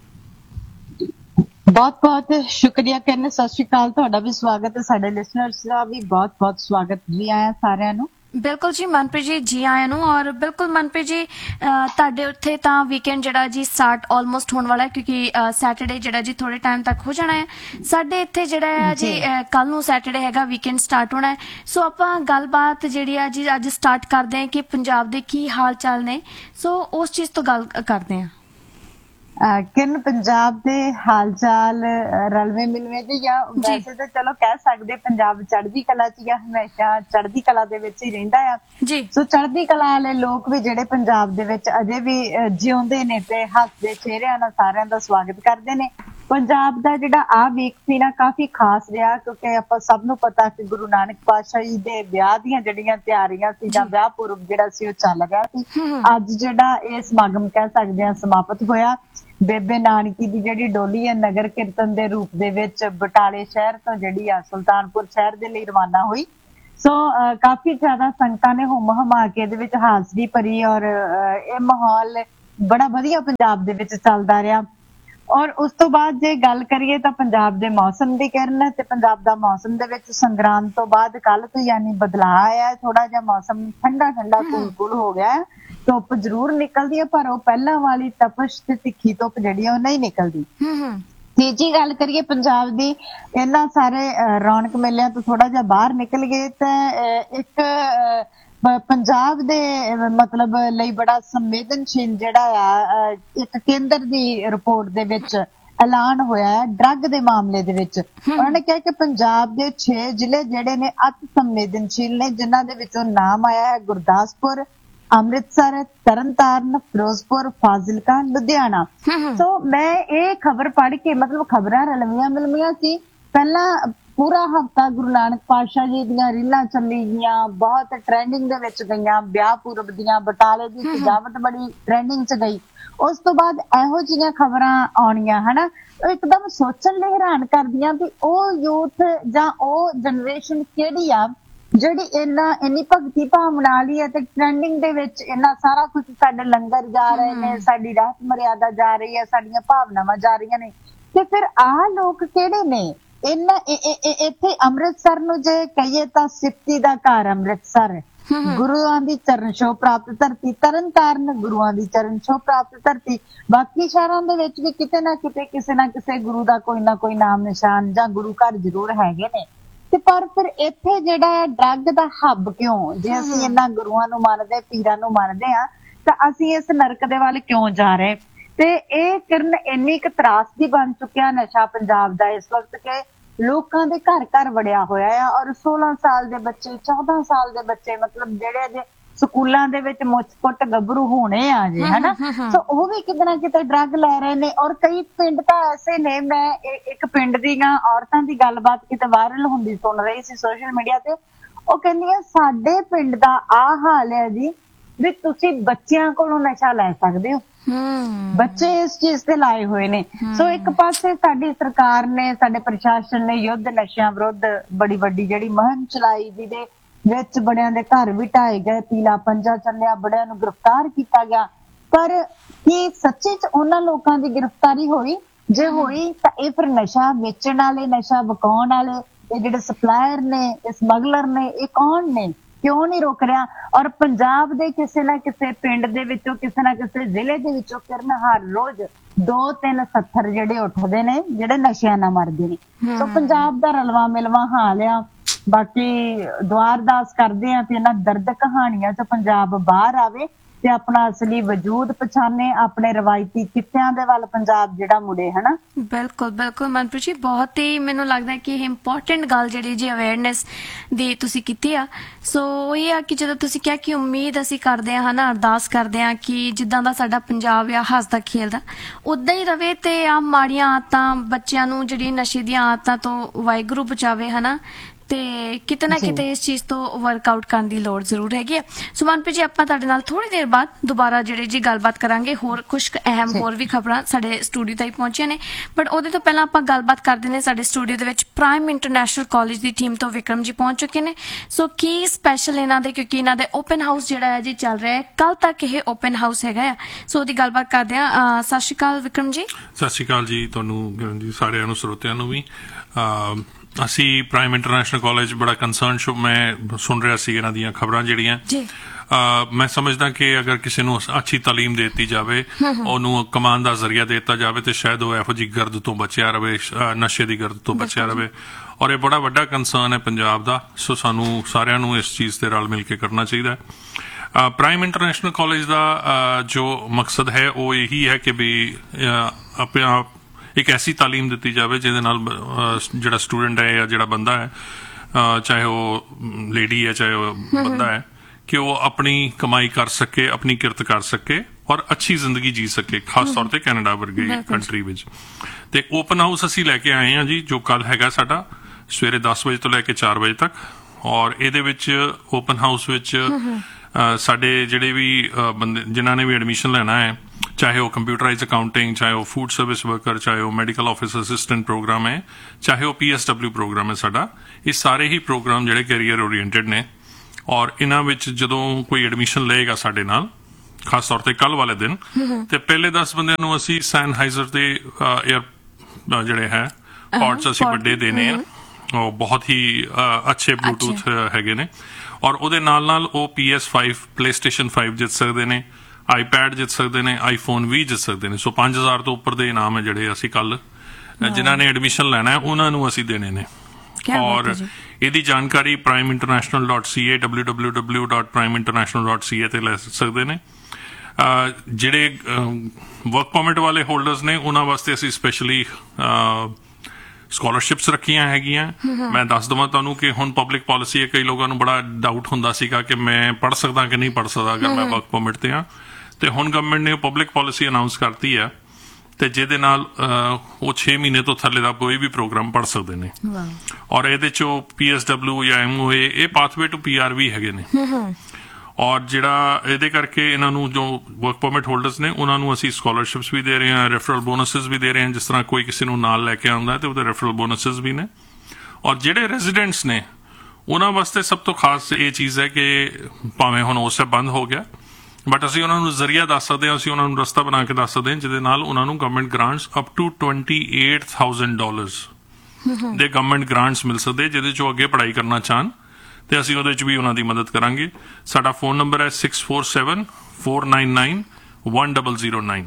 ਬਹੁਤ ਬਹੁਤ ਸ਼ੁਕਰੀਆ ਕਰਨ, ਸਤਿ ਸ਼੍ਰੀ ਅਕਾਲ। ਤੁਹਾਡਾ ਵੀ ਸਵਾਗਤ ਹੈ, ਸਾਡੇ ਲਿਸਨਰਸ ਦਾ ਵੀ ਬਹੁਤ ਬਹੁਤ ਸਵਾਗਤ ਜੀ ਆਇਆਂ ਸਾਰਿਆਂ ਨੂੰ।
बिल्कुल जी मनप्रीत जी जी आया नूं। और बिल्कुल मनप्रीत जी तुहाडे उत्थे तां वीकेंड जिहड़ा जी स्टार्ट ऑलमोस्ट होने वाला है, क्योंकि सैटरडे जिहड़ा जी थोड़े टाइम तक हो जाना है। साडे इत्थे जिहड़ा है जी कल नूं सैटरडे हैगा वीकेंड स्टार्ट होना है। सो आपां गलबात जिहड़ी है जी अज स्टार्ट करदे हां कि पंजाब दे की हाल चाल ने। सो उस चीज़ तो गल करदे हां।
ਕਿਰਨ ਪੰਜਾਬ ਦੇ ਹਾਲ ਚਾਲ ਰਲਵੇਂ ਮਿਲਵੇਂ ਦੇ ਜਾਂ ਵੈਸੇ ਤਾਂ ਚਲੋ ਕਹਿ ਸਕਦੇ ਪੰਜਾਬ ਚੜ੍ਹਦੀ ਕਲਾ ਚ ਜਾਂ ਹਮੇਸ਼ਾ ਚੜ੍ਹਦੀ ਕਲਾ ਦੇ ਵਿੱਚ ਹੀ ਰਹਿੰਦਾ ਆ
ਜੀ। ਸੋ
ਚੜ੍ਹਦੀ ਕਲਾ ਵਾਲੇ ਲੋਕ ਵੀ ਜਿਹੜੇ ਪੰਜਾਬ ਦੇ ਵਿੱਚ ਅਜੇ ਵੀ ਜਿਉਂਦੇ ਨੇ ਤੇ ਹੱਸਦੇ ਚਿਹਰਿਆਂ ਨਾਲ ਸਾਰਿਆਂ ਦਾ ਸਵਾਗਤ ਕਰਦੇ ਨੇ। ਪੰਜਾਬ ਦਾ ਜਿਹੜਾ ਆ ਵੀਕ ਸੀ ਨਾ ਕਾਫੀ ਖਾਸ ਰਿਹਾ ਕਿਉਂਕਿ ਆਪਾਂ ਸਭ ਨੂੰ ਪਤਾ ਕਿ ਗੁਰੂ ਨਾਨਕ ਪਾਤਸ਼ਾਹ ਜੀ ਦੇ ਵਿਆਹ ਦੀਆਂ ਜਿਹੜੀਆਂ ਤਿਆਰੀਆਂ ਸੀ ਜਾਂ ਵਿਆਹ ਪੁਰਬ ਜਿਹੜਾ ਸੀ ਉਹ ਚੱਲ ਗਿਆ ਸੀ। ਅੱਜ ਜਿਹੜਾ ਇਹ ਸਮਾਗਮ ਕਹਿ ਸਕਦੇ ਹਾਂ ਸਮਾਪਤ ਹੋਇਆ। ਬੇਬੇ ਨਾਨਕੀ ਦੀ ਜਿਹੜੀ ਡੋਲੀ ਹੈ ਨਗਰ ਕੀਰਤਨ ਦੇ ਰੂਪ ਦੇ ਵਿੱਚ ਬਟਾਲੇ ਸ਼ਹਿਰ ਤੋਂ ਜਿਹੜੀ ਆ ਸੁਲਤਾਨਪੁਰ ਸ਼ਹਿਰ ਦੇ ਲਈ ਰਵਾਨਾ ਹੋਈ। ਸੋ ਕਾਫੀ ਜ਼ਿਆਦਾ ਸੰਗਤਾਂ ਨੇ ਹੁਮ ਹੁਮਾ ਕੇ ਇਹਦੇ ਵਿੱਚ ਹਾਜ਼ਰੀ ਭਰੀ ਔਰ ਇਹ ਮਾਹੌਲ ਬੜਾ ਵਧੀਆ ਪੰਜਾਬ ਦੇ ਵਿੱਚ ਚੱਲਦਾ ਰਿਹਾ। ਔਰ ਉਸ ਤੋਂ ਬਾਅਦ ਜੇ ਗੱਲ ਕਰੀਏ ਤਾਂ ਪੰਜਾਬ ਦੇ ਮੌਸਮ ਦੀ ਕਿਰਨ ਤੇ ਪੰਜਾਬ ਦਾ ਮੌਸਮ ਦੇ ਵਿੱਚ ਸੰਗਰਾਂਦ ਤੋਂ ਬਾਅਦ ਕੱਲ ਤੋਂ ਯਾਨੀ ਬਦਲਾਅ ਆਇਆ। ਥੋੜਾ ਜਿਹਾ ਮੌਸਮ ਠੰਡਾ ਠੰਡਾ ਕੂਲ ਕੂਲ ਹੋ ਗਿਆ। ਧੁੱਪ ਜ਼ਰੂਰ ਨਿਕਲਦੀ ਹੈ ਪਰ ਉਹ ਪਹਿਲਾਂ ਵਾਲੀ ਤਪਸ਼ ਤੇ ਤਿੱਖੀ ਧੁੱਪ ਜਿਹੜੀ ਆ ਉਹ ਨਹੀਂ ਨਿਕਲਦੀ। ਤੀਜੀ ਗੱਲ ਕਰੀਏ ਪੰਜਾਬ ਦੀ, ਇਹਨਾਂ ਸਾਰੇ ਰੌਣਕ ਮੇਲਿਆਂ ਤੋਂ ਥੋੜਾ ਜਿਹਾ ਬਾਹਰ ਨਿਕਲ ਗਏ ਤਾਂ ਇੱਕ ਪੰਜਾਬ ਦੇ ਮਤਲਬ ਲਈ ਬੜਾ ਸੰਵੇਦਨਸ਼ੀਲ ਜਿਹੜਾ ਆ ਇੱਕ ਕੇਂਦਰ ਦੀ ਰਿਪੋਰਟ ਦੇ ਵਿੱਚ ਐਲਾਨ ਹੋਇਆ ਹੈ ਡਰੱਗ ਦੇ ਮਾਮਲੇ ਦੇ ਵਿੱਚ। ਉਹਨਾਂ ਨੇ ਕਿਹਾ ਕਿ ਪੰਜਾਬ ਦੇ ਛੇ ਜ਼ਿਲ੍ਹੇ ਜਿਹੜੇ ਨੇ ਅਤ ਸੰਵੇਦਨਸ਼ੀਲ ਨੇ, ਜਿਨ੍ਹਾਂ ਦੇ ਵਿੱਚੋਂ ਨਾਮ ਆਇਆ ਹੈ ਗੁਰਦਾਸਪੁਰ, ਅੰਮ੍ਰਿਤਸਰ, ਤਰਨਤਾਰਨ, ਫਿਰੋਜ਼ਪੁਰ, ਫਾਜ਼ਿਲਕਾ, ਲੁਧਿਆਣਾ। ਸੋ ਮੈਂ ਇਹ ਖਬਰ ਪੜ੍ਹ ਕੇ ਮਤਲਬ ਖਬਰਾਂ ਰਲਵੀਆਂ ਮਿਲਵੀਆਂ ਸੀ। ਪਹਿਲਾਂ ਪੂਰਾ ਹਫਤਾ ਗੁਰੂ ਨਾਨਕ ਪਾਤਸ਼ਾਹ ਜੀ ਦੀਆਂ ਰੀਲਾਂ ਚੱਲੀ ਗਈਆਂ, ਬਹੁਤ ਟ੍ਰੈਂਡਿੰਗ ਦੇ ਵਿੱਚ ਗਈਆਂ। ਵਿਆਹ ਪੁਰਬ ਦੀਆਂ ਬਟਾਲੇ ਦੀ ਸਜਾਵਟ ਬੜੀ ਟ੍ਰੈਂਡਿੰਗ ਚ ਗਈ। ਉਸ ਤੋਂ ਬਾਅਦ ਇਹੋ ਜਿਹੀਆਂ ਖਬਰਾਂ ਆਉਣੀਆਂ ਹਨਾ, ਉਹ ਇੱਕਦਮ ਸੋਚਣ ਲਈ ਹੈਰਾਨ ਕਰਦੀਆਂ ਵੀ ਉਹ ਯੂਥ ਜਾਂ ਉਹ ਜਨਰੇਸ਼ਨ ਕਿਹੜੀ ਆ ਜਿਹੜੀ ਇੰਨਾ ਇੰਨੀ ਭਗਤੀ ਭਾਵਨਾ ਵਾਲੀ ਹੈ ਤੇ ਟ੍ਰੈਂਡਿੰਗ ਦੇ ਵਿੱਚ ਇੰਨਾ ਸਾਰਾ ਕੁਝ ਸਾਡੇ ਲੰਗਰ ਜਾ ਰਹੇ ਨੇ, ਸਾਡੀ ਰਾਤ ਮਰਿਆਦਾ ਜਾ ਰਹੀ ਹੈ, ਸਾਡੀਆਂ ਭਾਵਨਾਵਾਂ ਜਾ ਰਹੀਆਂ ਨੇ। ਤੇ ਫਿਰ ਆਹ ਲੋਕ ਕਿਹੜੇ ਨੇ? ਇਹਨਾਂ ਇੱਥੇ ਅੰਮ੍ਰਿਤਸਰ ਨੂੰ ਜੇ ਕਹੀਏ ਤਾਂ ਸਿੱਖੀ ਦਾ ਘਰ ਅੰਮ੍ਰਿਤਸਰ, ਗੁਰੂਆਂ ਦੀ ਚਰਨ ਛੋਹ ਪ੍ਰਾਪਤ ਧਰਤੀ। ਤਰਨਤਾਰਨ ਗੁਰੂਆਂ ਦੀ ਚਰਨ ਛੋਹ ਪ੍ਰਾਪਤ ਧਰਤੀ। ਬਾਕੀ ਸ਼ਹਿਰਾਂ ਦੇ ਵਿੱਚ ਵੀ ਕਿਤੇ ਨਾ ਕਿਤੇ ਕਿਸੇ ਨਾ ਕਿਸੇ ਗੁਰੂ ਦਾ ਕੋਈ ਨਾ ਕੋਈ ਨਾਮ ਨਿਸ਼ਾਨ ਜਾਂ ਗੁਰੂ ਘਰ ਜ਼ਰੂਰ ਹੈਗੇ ਨੇ। ਤੇ ਪਰ ਫਿਰ ਇੱਥੇ ਜਿਹੜਾ ਡਰੱਗ ਦਾ ਹੱਬ ਕਿਉਂ? ਜੇ ਅਸੀਂ ਇਹਨਾਂ ਗੁਰੂਆਂ ਨੂੰ ਮੰਨਦੇ, ਪੀਰਾਂ ਨੂੰ ਮੰਨਦੇ ਆ ਤਾਂ ਅਸੀਂ ਇਸ ਨਰਕ ਦੇ ਵੱਲ ਕਿਉਂ ਜਾ ਰਹੇ? ਤੇ ਇਹ ਕਿਰਨ ਇੰਨੀ ਕੁ ਤਰਾਸਦੀ ਬਣ ਚੁੱਕਿਆ ਨਸ਼ਾ ਪੰਜਾਬ ਦਾ ਇਸ ਵਕਤ ਕਿ ਲੋਕਾਂ ਦੇ ਘਰ ਘਰ ਵੜਿਆ ਹੋਇਆ ਆ। ਔਰ ਸੋਲਾਂ ਸਾਲ ਦੇ ਬੱਚੇ, ਚੌਦਾਂ ਸਾਲ ਦੇ ਬੱਚੇ ਮਤਲਬ ਜਿਹੜੇ ਜੇ ਸਕੂਲਾਂ ਦੇ ਵਿੱਚ ਮੁੱਛ ਪੁੱਟ ਗੱਭਰੂ ਹੋਣੇ ਆ ਜੇ ਹਨਾ, ਸੋ ਉਹ ਵੀ ਕਿਤੇ ਨਾ ਕਿਤੇ ਡਰੱਗ ਲੈ ਰਹੇ ਨੇ। ਔਰ ਕਈ ਪਿੰਡ ਤਾਂ ਐਸੇ ਨੇ, ਮੈਂ ਇੱਕ ਪਿੰਡ ਦੀਆਂ ਔਰਤਾਂ ਦੀ ਗੱਲਬਾਤ ਕਿਤੇ ਵਾਇਰਲ ਹੁੰਦੀ ਸੁਣ ਰਹੀ ਸੀ ਸੋਸ਼ਲ ਮੀਡੀਆ ਤੇ। ਉਹ ਕਹਿੰਦੀਆਂ ਸਾਡੇ ਪਿੰਡ ਦਾ ਆਹ ਹਾਲ ਹੈ ਜੀ ਵੀ ਤੁਸੀਂ ਬੱਚਿਆਂ ਕੋਲੋਂ ਨਸ਼ਾ ਲੈ ਸਕਦੇ ਹੋ। ਬੱਚੇ ਇਸ ਚੀਜ਼ ਤੇ ਲਾਏ ਹੋਏ ਨੇ। ਸੋ ਇੱਕ ਪਾਸੇ ਸਾਡੀ ਸਰਕਾਰ ਨੇ, ਸਾਡੇ ਪ੍ਰਸ਼ਾਸਨ ਨੇ ਯੁੱਧ ਨਸ਼ਿਆਂ ਵਿਰੁੱਧ ਬੜੀ ਵੱਡੀ ਜਿਹੜੀ ਮੁਹਿੰਮ ਚਲਾਈ, ਜਿਹਦੇ ਵਿੱਚ ਬੜਿਆਂ ਦੇ ਘਰ ਵੀ ਢਾਏ ਗਏ, ਪੀਲਾ ਪੰਜਾ ਚੱਲਿਆ, ਬੜਿਆਂ ਨੂੰ ਗ੍ਰਿਫਤਾਰ ਕੀਤਾ ਗਿਆ। ਪਰ ਕੀ ਸੱਚੀ ਚ ਉਹਨਾਂ ਲੋਕਾਂ ਦੀ ਗ੍ਰਿਫਤਾਰੀ ਹੋਈ? ਜੇ ਹੋਈ ਤਾਂ ਇਹ ਫਿਰ ਨਸ਼ਾ ਵੇਚਣ ਵਾਲੇ, ਨਸ਼ਾ ਵਿਕਾਉਣ ਵਾਲੇ, ਇਹ ਜਿਹੜੇ ਸਪਲਾਇਰ ਨੇ, ਇਹ ਸਮਗਲਰ ਨੇ, ਇਹ ਕੌਣ ਨੇ? ਕਿਉਂ ਨਹੀਂ ਰੁਕ ਰਿਹਾ? ਔਰ ਪੰਜਾਬ ਦੇ ਕਿਸੇ ਨਾ ਕਿਸੇ ਪਿੰਡ ਦੇ ਵਿੱਚੋਂ, ਕਿਸੇ ਨਾ ਕਿਸੇ ਜ਼ਿਲ੍ਹੇ ਦੇ ਵਿੱਚੋਂ ਕਿਰਨ ਹਰ ਰੋਜ਼ ਦੋ ਤਿੰਨ ਸੱਥਰ ਜਿਹੜੇ ਉੱਠਦੇ ਨੇ ਜਿਹੜੇ ਨਸ਼ਿਆਂ ਨਾਲ ਮਰਦੇ ਨੇ। ਸੋ ਪੰਜਾਬ ਦਾ ਰਲਵਾ ਮਿਲਵਾ ਹਾਲ ਆ। ਬਾਕੀ ਦੁਆ ਅਰਦਾਸ ਕਰਦੇ ਆ ਕਿ ਇਹਨਾਂ ਦਰਦ ਕਹਾਣੀਆਂ ਚ ਪੰਜਾਬ ਬਾਹਰ ਆਵੇ ਤੇ ਆਪਣਾ ਅਸਲੀ ਵਜੂਦ ਪਛਾਣੇ, ਆਪਣੇ ਰਵਾਇਤੀ ਕਿੱਤਿਆਂ ਦੇ ਵੱਲ ਪੰਜਾਬ ਜਿਹੜਾ ਮੁੜੇ ਹਨਾ।
ਬਿਲਕੁਲ ਬਿਲਕੁਲ ਮਨਪ੍ਰੀਤ ਜੀ, ਬਹੁਤ ਹੀ ਮੈਨੂੰ ਲੱਗਦਾ ਕਿ ਇਹ ਇੰਪੋਰਟੈਂਟ ਗੱਲ ਜਿਹੜੀ ਜੀ ਅਵੇਅਰਨੈਸ ਦੀ ਤੁਸੀਂ ਕੀਤੀ ਆ। ਸੋ ਇਹ ਆ ਕਿ ਜਦੋਂ ਤੁਸੀਂ ਕਿਹਾ ਕਿ ਉਮੀਦ ਅਸੀਂ ਕਰਦੇ ਹਾਂ ਹਨਾ, ਅਰਦਾਸ ਕਰਦੇ ਹਾਂ ਕਿ ਜਿੱਦਾਂ ਦਾ ਸਾਡਾ ਪੰਜਾਬ ਆ ਹੱਸਦਾ ਖੇਲਦਾ ਉਦਾਂ ਹੀ ਰਵੇ ਤੇ ਆ ਮਾੜੀਆਂ ਆਦਤਾਂ ਬੱਚਿਆਂ ਨੂੰ ਜਿਹੜੀ ਨਸ਼ੇ ਦੀਆਂ ਆਦਤਾਂ ਤੋਂ ਵਾਹਿਗੁਰੂ ਬਚਾਵੇ ਹਨਾ। ਤੇ ਕਿਤੇ ਨਾ ਕਿਤੇ ਇਸ ਚੀਜ਼ ਤੋਂ ਵਰਕਆਊਟ ਕਰਨ ਦੀ ਲੋੜ ਜ਼ਰੂਰ ਹੈਗੀ ਆ। ਸੋ ਮਨਪ੍ਰੀਤ ਜੀ, ਆਪਾਂ ਤੁਹਾਡੇ ਨਾਲ ਥੋੜੀ ਦੇਰ ਬਾਅਦ ਦੁਬਾਰਾ ਜਿਹੜੇ ਜੀ ਗੱਲਬਾਤ ਕਰਾਂਗੇ। ਹੋਰ ਕੁਝ ਅਹਿਮ ਹੋਰ ਵੀ ਖਬਰਾਂ ਸਾਡੇ ਸਟੂਡੀਓ ਤਾਈਂ ਪਹੁੰਚੀਆਂ ਨੇ, ਬਟ ਉਹਦੇ ਤੋਂ ਪਹਿਲਾਂ ਆਪਾਂ ਗੱਲਬਾਤ ਕਰਦੇ ਨੇ। ਸਾਡੇ ਸਟੂਡੀਓ ਦੇ ਵਿੱਚ ਪ੍ਰਾਈਮ ਇੰਟਰਨੈਸ਼ਨਲ ਕਾਲਜ ਦੀ ਟੀਮ ਤੋਂ ਵਿਕਰਮ ਜੀ ਪਹੁੰਚ ਚੁੱਕੇ ਨੇ। ਸੋ ਕੀ ਸਪੈਸ਼ਲ ਇਹਨਾਂ ਦੇ, ਕਿਉਂਕਿ ਇਹਨਾਂ ਦੇ ਓਪਨ ਹਾਊਸ ਜਿਹੜਾ ਹੈ ਜੀ ਚੱਲ ਰਿਹਾ ਹੈ, ਕੱਲ ਤੱਕ ਇਹ ਓਪਨ ਹਾਊਸ ਹੈਗਾ ਆ। ਸੋ ਉਹਦੀ ਗੱਲਬਾਤ ਕਰਦੇ ਆ। ਸਤਿ ਸ਼੍ਰੀ ਅਕਾਲ ਵਿਕਰਮ ਜੀ।
ਸਤਿ ਸ਼੍ਰੀ ਅਕਾਲ ਜੀ ਤੁਹਾਨੂੰ ਜੀ, ਸਾਰਿਆਂ ਨੂੰ, ਸਰੋਤਿਆਂ ਨੂੰ ਵੀ। ਅਸੀਂ ਪ੍ਰਾਈਮ ਇੰਟਰਨੈਸ਼ਨਲ ਕਾਲਜ ਬੜਾ ਕੰਸਰਨ ਸ਼ੋ ਮੈਂ ਸੁਣ ਰਿਹਾ ਸੀ ਇਹਨਾਂ ਦੀਆਂ ਖਬਰਾਂ ਜਿਹੜੀਆਂ। ਮੈਂ ਸਮਝਦਾ ਕਿ ਅਗਰ ਕਿਸੇ ਨੂੰ ਅੱਛੀ ਤਾਲੀਮ ਦੇ ਦਿੱਤੀ ਜਾਵੇ, ਉਹਨੂੰ ਕਮਾਨ ਦਾ ਜ਼ਰੀਆ ਦੇ ਦਿੱਤਾ ਜਾਵੇ ਤੇ ਸ਼ਾਇਦ ਉਹ ਇਹੋ ਜਿਹੀ ਗਰਦ ਤੋਂ ਬਚਿਆ ਰਵੇ, ਨਸ਼ੇ ਦੀ ਗਰਦ ਤੋਂ ਬਚਿਆ ਰਵੇ। ਔਰ ਇਹ ਬੜਾ ਵੱਡਾ ਕੰਸਰਨ ਹੈ ਪੰਜਾਬ ਦਾ। ਸੋ ਸਾਨੂੰ ਸਾਰਿਆਂ ਨੂੰ ਇਸ ਚੀਜ਼ ਤੇ ਰਲ ਮਿਲ ਕੇ ਕਰਨਾ ਚਾਹੀਦਾ ਹੈ। ਪ੍ਰਾਈਮ ਇੰਟਰਨੈਸ਼ਨਲ ਕਾਲਜ ਦਾ ਜੋ ਮਕਸਦ ਹੈ ਉਹ ਇਹੀ ਹੈ ਕਿ ਵੀ ਆਪਣਾ ਇੱਕ ਐਸੀ ਤਾਲੀਮ ਦਿੱਤੀ ਜਾਵੇ ਜਿਹਦੇ ਨਾਲ ਜਿਹੜਾ ਸਟੂਡੈਂਟ ਹੈ ਜਾਂ ਜਿਹੜਾ ਬੰਦਾ ਹੈ, ਚਾਹੇ ਉਹ ਲੇਡੀ ਹੈ ਚਾਹੇ ਉਹ ਬੰਦਾ ਹੈ, ਕਿ ਉਹ ਆਪਣੀ ਕਮਾਈ ਕਰ ਸਕੇ, ਆਪਣੀ ਕਿਰਤ ਕਰ ਸਕੇ ਔਰ ਅੱਛੀ ਜ਼ਿੰਦਗੀ ਜੀ ਸਕੇ, ਖਾਸ ਤੌਰ ਤੇ ਕੈਨੇਡਾ ਵਰਗੀ ਕੰਟਰੀ ਵਿੱਚ। ਤੇ ਓਪਨ ਹਾਊਸ ਅਸੀਂ ਲੈ ਕੇ ਆਏ ਹਾਂ ਜੀ, ਜੋ ਕੱਲ ਹੈਗਾ ਸਾਡਾ ਸਵੇਰੇ ਦਸ ਵਜੇ ਤੋਂ ਲੈ ਕੇ ਚਾਰ ਵਜੇ ਤੱਕ। ਔਰ ਇਹਦੇ ਵਿੱਚ ਓਪਨ ਹਾਊਸ ਵਿੱਚ ਸਾਡੇ ਜਿਹੜੇ ਵੀ ਬੰਦੇ ਜਿਨ੍ਹਾਂ ਨੇ ਵੀ ਐਡਮਿਸ਼ਨ ਲੈਣਾ ਹੈ, ਚਾਹੇ ਉਹ ਕੰਪਿਊਟਰਾਈਜ਼ ਅਕਾਊਂਟਿੰਗ, ਚਾਹੇ ਉਹ ਫੂਡ ਸਰਵਿਸ ਵਰਕਰ, ਚਾਹੇ ਉਹ ਮੈਡੀਕਲ ਆਫਿਸ ਅਸਿਸਟੈਂਟ ਪ੍ਰੋਗਰਾਮ ਹੈ, ਚਾਹੇ ਉਹ ਪੀ ਐਸ ਡਬਲਿਊ ਪ੍ਰੋਗਰਾਮ ਹੈ ਸਾਡਾ, ਇਹ ਸਾਰੇ ਹੀ ਪ੍ਰੋਗਰਾਮ ਜਿਹੜੇ ਕੈਰੀਅਰ ਓਰੀਐਂਟਡ ਨੇ। ਔਰ ਇਹਨਾਂ ਵਿੱਚ ਜਦੋਂ ਕੋਈ ਐਡਮਿਸ਼ਨ ਲਏਗਾ ਸਾਡੇ ਨਾਲ, ਖਾਸ ਤੌਰ ਤੇ ਕੱਲ ਵਾਲੇ ਦਿਨ, ਤੇ ਪਹਿਲੇ ਦਸ ਬੰਦਿਆਂ ਨੂੰ ਅਸੀਂ ਸੈਨਹਾਈਜ਼ਰ ਦੇ ਏਅਰ ਜਿਹੜੇ ਹੈ ਪੌਡਸ ਅਸੀਂ ਵੱਡੇ ਦੇਣੇ ਆ, ਉਹ ਬਹੁਤ ਹੀ ਅੱਛੇ ਬਲੂਟੂਥ ਹੈਗੇ ਨੇ। ਔਰ ਉਹਦੇ ਨਾਲ ਨਾਲ ਉਹ P S five, play station five ਜਿੱਤ ਸਕਦੇ ਨੇ, ਆਈਪੈਡ ਜਿੱਤ ਸਕਦੇ ਨੇ, ਆਈਫੋਨ ਵੀ ਜਿੱਤ ਸਕਦੇ ਨੇ। ਸੋ ਪੰਜ ਹਜ਼ਾਰ ਤੋਂ ਉੱਪਰ ਦੇ ਇਨਾਮ ਹੈ ਜਿਹੜੇ ਅਸੀਂ ਕੱਲ ਜਿਨ੍ਹਾਂ ਨੇ ਐਡਮਿਸ਼ਨ ਲੈਣਾ ਹੈ ਉਹਨਾਂ ਨੂੰ ਅਸੀਂ ਦੇਣੇ ਨੇ। ਔਰ ਇਹਦੀ ਜਾਣਕਾਰੀ ਪ੍ਰਾਈਮ ਇੰਟਰਨੈਸ਼ਨਲ ਡਾਟ ਸੀ ਏ, W W W dot prime international dot ਸੀ ਏ ਤੇ ਲੈ ਸਕਦੇ ਨੇ। ਜਿਹੜੇ ਵਰਕ ਪਰਮਿਟ ਵਾਲੇ ਹੋਲਡਰਸ ਨੇ ਉਹਨਾਂ ਵਾਸਤੇ ਅਸੀਂ ਸਪੈਸ਼ਲੀ ਸਕਾਲਰਸ਼ਿਪਸ ਰੱਖੀਆਂ ਹੈਗੀਆਂ। ਮੈਂ ਦੱਸ ਦਵਾਂ ਤੁਹਾਨੂੰ ਕਿ ਹੁਣ ਪਬਲਿਕ ਪਾਲਿਸੀ ਹੈ, ਕਈ ਲੋਕਾਂ ਨੂੰ ਬੜਾ ਡਾਊਟ ਹੁੰਦਾ ਸੀਗਾ ਕਿ ਮੈਂ ਪੜ੍ਹ ਸਕਦਾ ਕਿ ਨਹੀਂ ਪੜ੍ਹ ਸਕਦਾ ਅਗਰ ਮੈਂ ਵਰਕ ਪਰਮਿਟ ਤੇ ਹਾਂ, ਤੇ ਹੁਣ ਗਵਰਨਮੈਂਟ ਨੇ ਪਬਲਿਕ ਪਾਲਿਸੀ ਅਨਾਉਂਸ ਕਰਤੀ ਹੈ, ਤੇ ਜਿਹਦੇ ਨਾਲ ਉਹ ਛੇ ਮਹੀਨੇ ਤੋਂ ਥੱਲੇ ਦਾ ਕੋਈ ਵੀ ਪ੍ਰੋਗਰਾਮ ਪੜ੍ਹ ਸਕਦੇ ਨੇ। ਔਰ ਇਹਦੇ ਚੋਂ ਪੀ ਐਸ ਡਬਲਿਊ ਜਾਂ ਐਮ ਓ ਏ, ਇਹ ਪਾਥਵੇ ਟੂ ਪੀ ਆਰ ਵੀ ਹੈਗੇ ਨੇ। ਔਰ ਜਿਹੜਾ ਇਹਦੇ ਕਰਕੇ ਇਹਨਾਂ ਨੂੰ ਜੋ ਵਰਕ ਪਰਮਿਟ ਹੋਲਡਰਸ ਨੇ ਉਹਨਾਂ ਨੂੰ ਅਸੀਂ ਸਕਾਲਰਸ਼ਿਪਸ ਵੀ ਦੇ ਰਹੇ ਹਾਂ, ਰੈਫਰਲ ਬੋਨਸਿਸ ਵੀ ਦੇ ਰਹੇ ਹਾਂ। ਜਿਸ ਤਰ੍ਹਾਂ ਕੋਈ ਕਿਸੇ ਨੂੰ ਨਾਲ ਲੈ ਕੇ ਆਉਂਦਾ ਤੇ ਉਹਦੇ ਰੈਫਰਲ ਬੋਨਸਿਸ ਵੀ ਨੇ। ਔਰ ਜਿਹੜੇ ਰੈਜ਼ੀਡੈਂਟਸ ਨੇ ਉਹਨਾਂ ਵਾਸਤੇ ਸਭ ਤੋਂ ਖਾਸ ਇਹ ਚੀਜ਼ ਹੈ ਕਿ ਭਾਵੇਂ ਹੁਣ ਉਹ ਸਭ ਬੰਦ ਹੋ ਗਿਆ, ਬਟ ਅਸੀਂ ਉਹਨਾਂ ਨੂੰ ਜ਼ਰੀਆ ਦੱਸ ਸਕਦੇ ਹਾਂ, ਅਸੀਂ ਉਹਨਾਂ ਨੂੰ ਰਸਤਾ ਬਣਾ ਕੇ ਦੱਸ ਸਕਦੇ ਹਾਂ ਜਿਹਦੇ ਨਾਲ ਉਹਨਾਂ ਨੂੰ government grants up to twenty eight thousand dollars ਦੇ ਗਵਰਨਮੈਂਟ ਗ੍ਰਾਂਟਸ ਮਿਲ ਸਕਦੇ, ਜਿਹਦੇ ਚੋਂ ਅੱਗੇ ਪੜ੍ਹਾਈ ਕਰਨਾ ਚਾਹਣ ਤੇ ਅਸੀਂ ਉਹਦੇ ਚ ਵੀ ਉਹਨਾਂ ਦੀ ਮਦਦ ਕਰਾਂਗੇ। ਸਾਡਾ ਫੋਨ ਨੰਬਰ ਹੈ six four seven four nine nine one double zero nine.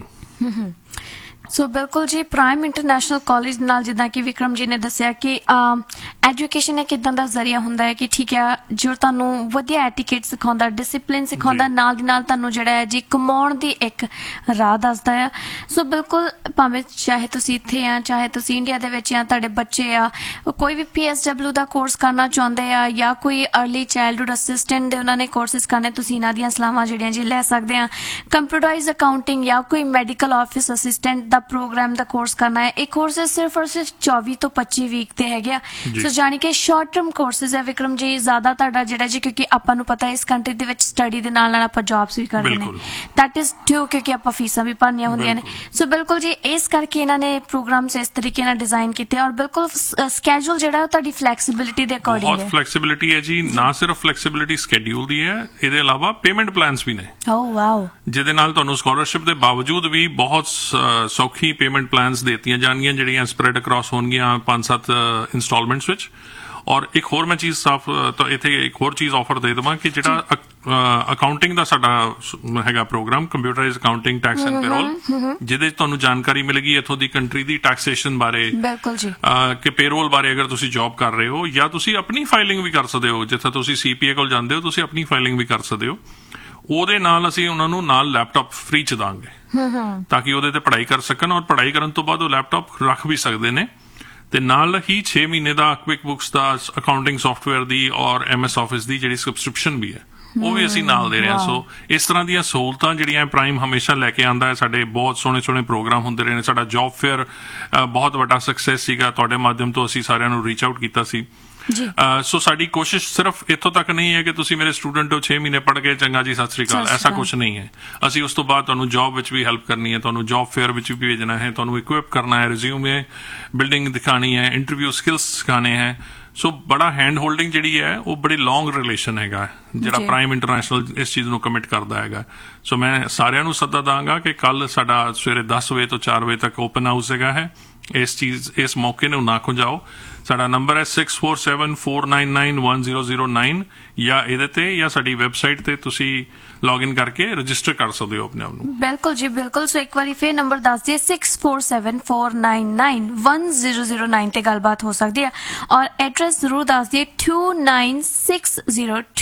ਸੋ ਬਿਲਕੁਲ ਜੀ, ਪ੍ਰਾਈਮ ਇੰਟਰਨੈਸ਼ਨਲ ਕਾਲਜ ਨਾਲ ਜਿੱਦਾਂ ਕਿ ਵਿਕਰਮ ਜੀ ਨੇ ਦੱਸਿਆ ਕਿ ਐਜੂਕੇਸ਼ਨ ਇੱਕ ਇਦਾਂ ਦਾ ਜ਼ਰੀਆ ਹੁੰਦਾ ਹੈ ਕਿ ਠੀਕ ਹੈ ਜੋ ਤੁਹਾਨੂੰ ਵਧੀਆ ਐਟੀਕੇਟ ਸਿਖਾਉਂਦਾ, ਡਿਸਿਪਲਿਨ ਸਿਖਾਉਂਦਾ, ਨਾਲ ਦੀ ਨਾਲ ਤੁਹਾਨੂੰ ਜਿਹੜਾ ਹੈ ਜੀ ਕਮਾਉਣ ਦੀ ਇੱਕ ਰਾਹ ਦੱਸਦਾ ਆ। ਸੋ ਬਿਲਕੁਲ ਭਾਵੇਂ ਚਾਹੇ ਤੁਸੀਂ ਇੱਥੇ ਆ, ਚਾਹੇ ਤੁਸੀਂ ਇੰਡੀਆ ਦੇ ਵਿੱਚ ਆ, ਤੁਹਾਡੇ ਬੱਚੇ ਆ, ਕੋਈ ਵੀ ਪੀ ਐਸ ਡਬਲਿਊ ਦਾ ਕੋਰਸ ਕਰਨਾ ਚਾਹੁੰਦੇ ਆ ਜਾਂ ਕੋਈ ਅਰਲੀ ਚਾਈਲਡਹੁੱਡ ਅਸਿਸਟੈਂਟ ਦੇ ਉਹਨਾਂ ਨੇ ਕੋਰਸਿਸ ਕਰਨੇ, ਤੁਸੀਂ ਇਹਨਾਂ ਦੀਆਂ ਸਲਾਹਾਂ ਜਿਹੜੀਆਂ ਜੀ ਲੈ ਸਕਦੇ ਆ। ਕੰਪਿਊਟਰਾਈਜ਼ ਅਕਾਊਂਟਿੰਗ ਜਾਂ ਕੋਈ ਮੈਡੀਕਲ ਆਫਿਸ ਅਸਿਸਟੈਂਟ ਦਾ ਪ੍ਰੋਗਰਾਮ ਦਾ ਕੋਰਸ ਕਰਨਾ ਹੈ, ਇਹ ਕੋਰਸਿਸ ਸਿਰਫ ਔਰ ਸਿਰਫ ਚੌਵੀ ਤੋਂ ਪੱਚੀ ਵੀਕ ਦੇ ਹੈਗੇ ਆ। ਸੋ ਜਾਣੀ ਕਿ ਸ਼ਾਰਟ ਟਰਮ ਕੋਰਸਿਸ ਹੈ ਵਿਕਰਮ ਜੀ, ਜ਼ਿਆਦਾ ਤੁਹਾਡਾ ਜਿਹੜਾ ਜੀ, ਕਿਉਂਕਿ ਆਪਾਂ ਨੂੰ ਪਤਾ ਇਸ ਕੰਟਰੀ ਦੇ ਵਿੱਚ ਸਟੱਡੀ ਦੇ ਨਾਲ ਨਾਲ ਆਪਾਂ ਜੌਬਸ ਵੀ ਕਰਦੇ ਨੇ, ਦੈਟ ਇਜ਼ ਟੂ, ਕਿਉਂਕਿ ਆਪਾਂ ਫੀਸਾਂ ਵੀ ਭਰਨੀਆਂ ਹੁੰਦੀਆਂ ਨੇ। ਸੋ ਬਿਲਕੁਲ ਜੀ, ਇਸ ਕਰਕੇ ਇਹਨਾਂ ਨੇ ਪ੍ਰੋਗਰਾਮਸ ਇਸ ਤਰੀਕੇ ਨਾਲ ਡਿਜ਼ਾਈਨ ਕੀਤੇ ਔਰ ਬਿਲਕੁਲ ਸਕੈਜੂਲ ਜਿਹੜਾ ਉਹ ਤੁਹਾਡੀ ਫਲੈਕਸੀਬਿਲਿਟੀ ਦੇ ਅਕੋਰਡਿੰਗ ਹੈ।
ਬਹੁਤ ਫਲੈਕਸੀਬਿਲਿਟੀ ਹੈ ਜੀ, ਨਾ ਸਿਰਫ ਫਲੈਕਸੀਬਿਲਿਟੀ ਸਕੈਡਿਊਲ ਦੀ ਹੈ, ਇਹਦੇ ਇਲਾਵਾ ਪੇਮੈਂਟ ਪਲਾਨਸ ਵੀ ਨੇ।
ਓ ਵਾਓ, ਜਿਹਦੇ
ਨਾਲ ਤੁਹਾਨੂੰ ਸਕਾਲਰਸ਼ਿਪ ਦੇ ਬਾਵਜੂਦ ਵੀ ਬਹੁਤ ਸੌਖੀ ਪੇਮੈਂਟ ਪਲਾਨਸ ਦਿੱਤੀਆਂ ਜਾਣਗੀਆਂ ਜਿਹੜੀਆਂ ਸਪਰੈਡ ਅਕ੍ਰੋਸ ਹੋਣਗੀਆਂ ਪੰਜ ਸੱਤ ਇੰਸਟਾਲਮੈਂਟਸ ਵਿੱਚ। ਔਰ ਇੱਕ ਹੋਰ ਮੈਂ ਚੀਜ਼ ਸਾਫ ਤਾਂ ਇੱਥੇ ਇੱਕ ਹੋਰ ਚੀਜ਼ ਆਫਰ ਦੇ ਦੇਵਾਂ ਕਿ ਜਿਹੜਾ ਅਕਾਊਂਟਿੰਗ ਦਾ ਸਾਡਾ ਹੈਗਾ programme, computerise accounting, tax and payroll, ਜਿਹਦੇ ਚ ਤੁਹਾਨੂੰ ਜਾਣਕਾਰੀ ਮਿਲੇਗੀ ਇੱਥੋਂ ਦੀ ਕੰਟਰੀ ਦੀ ਟੈਕਸੇਸ਼ਨ ਬਾਰੇ, ਬਿਲਕੁਲ ਜੀ, ਕਿ ਪੇਰੋਲ ਬਾਰੇ ਅਗਰ ਤੁਸੀਂ ਜੌਬ ਕਰ ਰਹੇ ਹੋ, ਜਾਂ ਤੁਸੀਂ ਆਪਣੀ ਫਾਈਲਿੰਗ ਵੀ ਕਰ ਸਕਦੇ ਹੋ। ਜਿੱਥੇ ਤੁਸੀਂ ਸੀ ਪੀ ਏ ਕੋਲ ਜਾਂਦੇ ਹੋ ਤੁਸੀਂ ਆਪਣੀ ਫਾਈਲਿੰਗ ਵੀ ਕਰ ਸਕਦੇ ਹੋ। ਉਹਦੇ ਨਾਲ ਅਸੀਂ ਉਹਨਾਂ ਨੂੰ ਨਾਲ ਲੈਪਟਾਪ ਫ੍ਰੀ ਚ ਦਾਂਗੇ ਤਾਂ ਕਿ ਉਹਦੇ ਤੇ ਪੜ੍ਹਾਈ ਕਰ ਸਕਣ, ਔਰ ਪੜ੍ਹਾਈ ਕਰਨ ਤੋਂ ਬਾਅਦ ਉਹ ਲੈਪਟਾਪ ਰੱਖ ਵੀ ਸਕਦੇ ਨੇ। ਤੇ ਨਾਲ ਹੀ ਛੇ ਮਹੀਨੇ ਦਾ ਕੁਇਕ ਬੁਕਸ ਦਾ ਅਕਾਊਂਟਿੰਗ ਸੌਫਟਵੇਅਰ ਦੀ ਔਰ ਐਮ ਐਸ ਆਫਿਸ ਦੀ ਜਿਹੜੀ ਸਬਸਕ੍ਰਿਪਸ਼ਨ ਵੀ ਹੈ ਉਹ ਵੀ ਅਸੀਂ ਨਾਲ ਦੇ ਰਹੇ ਹਾਂ। ਸੋ ਇਸ ਤਰ੍ਹਾਂ ਦੀਆਂ ਸਹੂਲਤਾਂ ਜਿਹੜੀਆਂ ਪ੍ਰਾਈਮ ਹਮੇਸ਼ਾ ਲੈ ਕੇ ਆਉਂਦਾ ਹੈ। ਸਾਡੇ ਬਹੁਤ ਸੋਹਣੇ ਸੋਹਣੇ ਪ੍ਰੋਗਰਾਮ ਹੁੰਦੇ ਰਹੇ ਨੇ। ਸਾਡਾ ਜੌਬ ਫੇਅਰ ਬਹੁਤ ਵੱਡਾ ਸਕਸੈਸ ਸੀਗਾ, ਤੁਹਾਡੇ ਮਾਧਿਅਮ ਤੋਂ ਅਸੀਂ ਸਾਰਿਆਂ ਨੂੰ ਰੀਚ ਆਊਟ ਕੀਤਾ ਸੀ। ਸੋ ਸਾਡੀ ਕੋਸ਼ਿਸ਼ ਸਿਰਫ ਇੱਥੋਂ ਤੱਕ ਨਹੀਂ ਹੈ ਕਿ ਤੁਸੀਂ ਮੇਰੇ ਸਟੂਡੈਂਟ ਹੋ, ਛੇ ਮਹੀਨੇ ਪੜ੍ਹ ਕੇ ਚੰਗਾ ਜੀ ਸਤਿ ਸ੍ਰੀ ਅਕਾਲ, ਐਸਾ ਕੁਛ ਨਹੀਂ ਹੈ। ਅਸੀਂ ਉਸ ਤੋਂ ਬਾਅਦ ਤੁਹਾਨੂੰ ਜੌਬ ਵਿੱਚ ਵੀ ਹੈਲਪ ਕਰਨੀ ਹੈ, ਤੁਹਾਨੂੰ ਜੌਬ ਫੇਅਰ ਵਿੱਚ ਵੀ ਭੇਜਣਾ ਹੈ, ਤੁਹਾਨੂੰ ਇਕੁਇਪ ਕਰਨਾ ਹੈ, ਰਿਜ਼ਿਊਮੇ ਬਿਲਡਿੰਗ ਦਿਖਾਣੀ ਹੈ, ਇੰਟਰਵਿਊ ਸਕਿੱਲਸ ਸਿਖਾਣੇ ਹੈ। ਸੋ ਬੜਾ ਹੈਂਡ ਹੋਲਡਿੰਗ ਜਿਹੜੀ ਹੈ ਉਹ ਬੜੀ ਲੌਂਗ ਰਿਲੇਸ਼ਨ ਹੈਗਾ ਜਿਹੜਾ ਪ੍ਰਾਈਮ ਇੰਟਰਨੈਸ਼ਨਲ ਇਸ ਚੀਜ਼ ਨੂੰ ਕਮਿਟ ਕਰਦਾ ਹੈਗਾ। ਸੋ ਮੈਂ ਸਾਰਿਆਂ ਨੂੰ ਸੱਦਾ ਦਾਂਗਾ ਕਿ ਕੱਲ ਸਾਡਾ ਸਵੇਰੇ ਦਸ ਵਜੇ ਤੋਂ ਚਾਰ ਵਜੇ ਤੱਕ ਓਪਨ ਹਾਊਸ ਹੈਗਾ ਹੈ। ਇਸ ਚੀਜ਼ ਇਸ ਮੌਕੇ ਨੂੰ ਨਾ ਖੁੰਝਾਓ। ਸਾਡਾ ਨੰਬਰ ਹੈ six four seven four nine nine one zero zero nine, ਜਾਂ ਇਹਦੇ ਤੇ ਜਾਂ ਸਾਡੀ ਵੈਬਸਾਈਟ ਤੇ ਤੁਸੀਂ ਲੌਗ ਇਨ ਕਰਕੇ ਰਜਿਸਟਰ ਕਰ ਸਕਦੇ ਹੋ ਆਪਣੇ ਆਪ ਨੂੰ। ਬਿਲਕੁਲ ਜੀ, ਬਿਲਕੁਲ। ਸੋ ਇੱਕ ਵਾਰੀ ਫੇਰ ਨੰਬਰ ਦੱਸ ਦਈਏ, six four seven four nine nine one zero zero nine ਤੇ ਗੱਲਬਾਤ ਹੋ ਸਕਦੀ ਹੈ। ਔਰ ਐਡਰੈਸ ਜ਼ਰੂਰ ਦੱਸ ਦਈਏ, to nine six zero two nine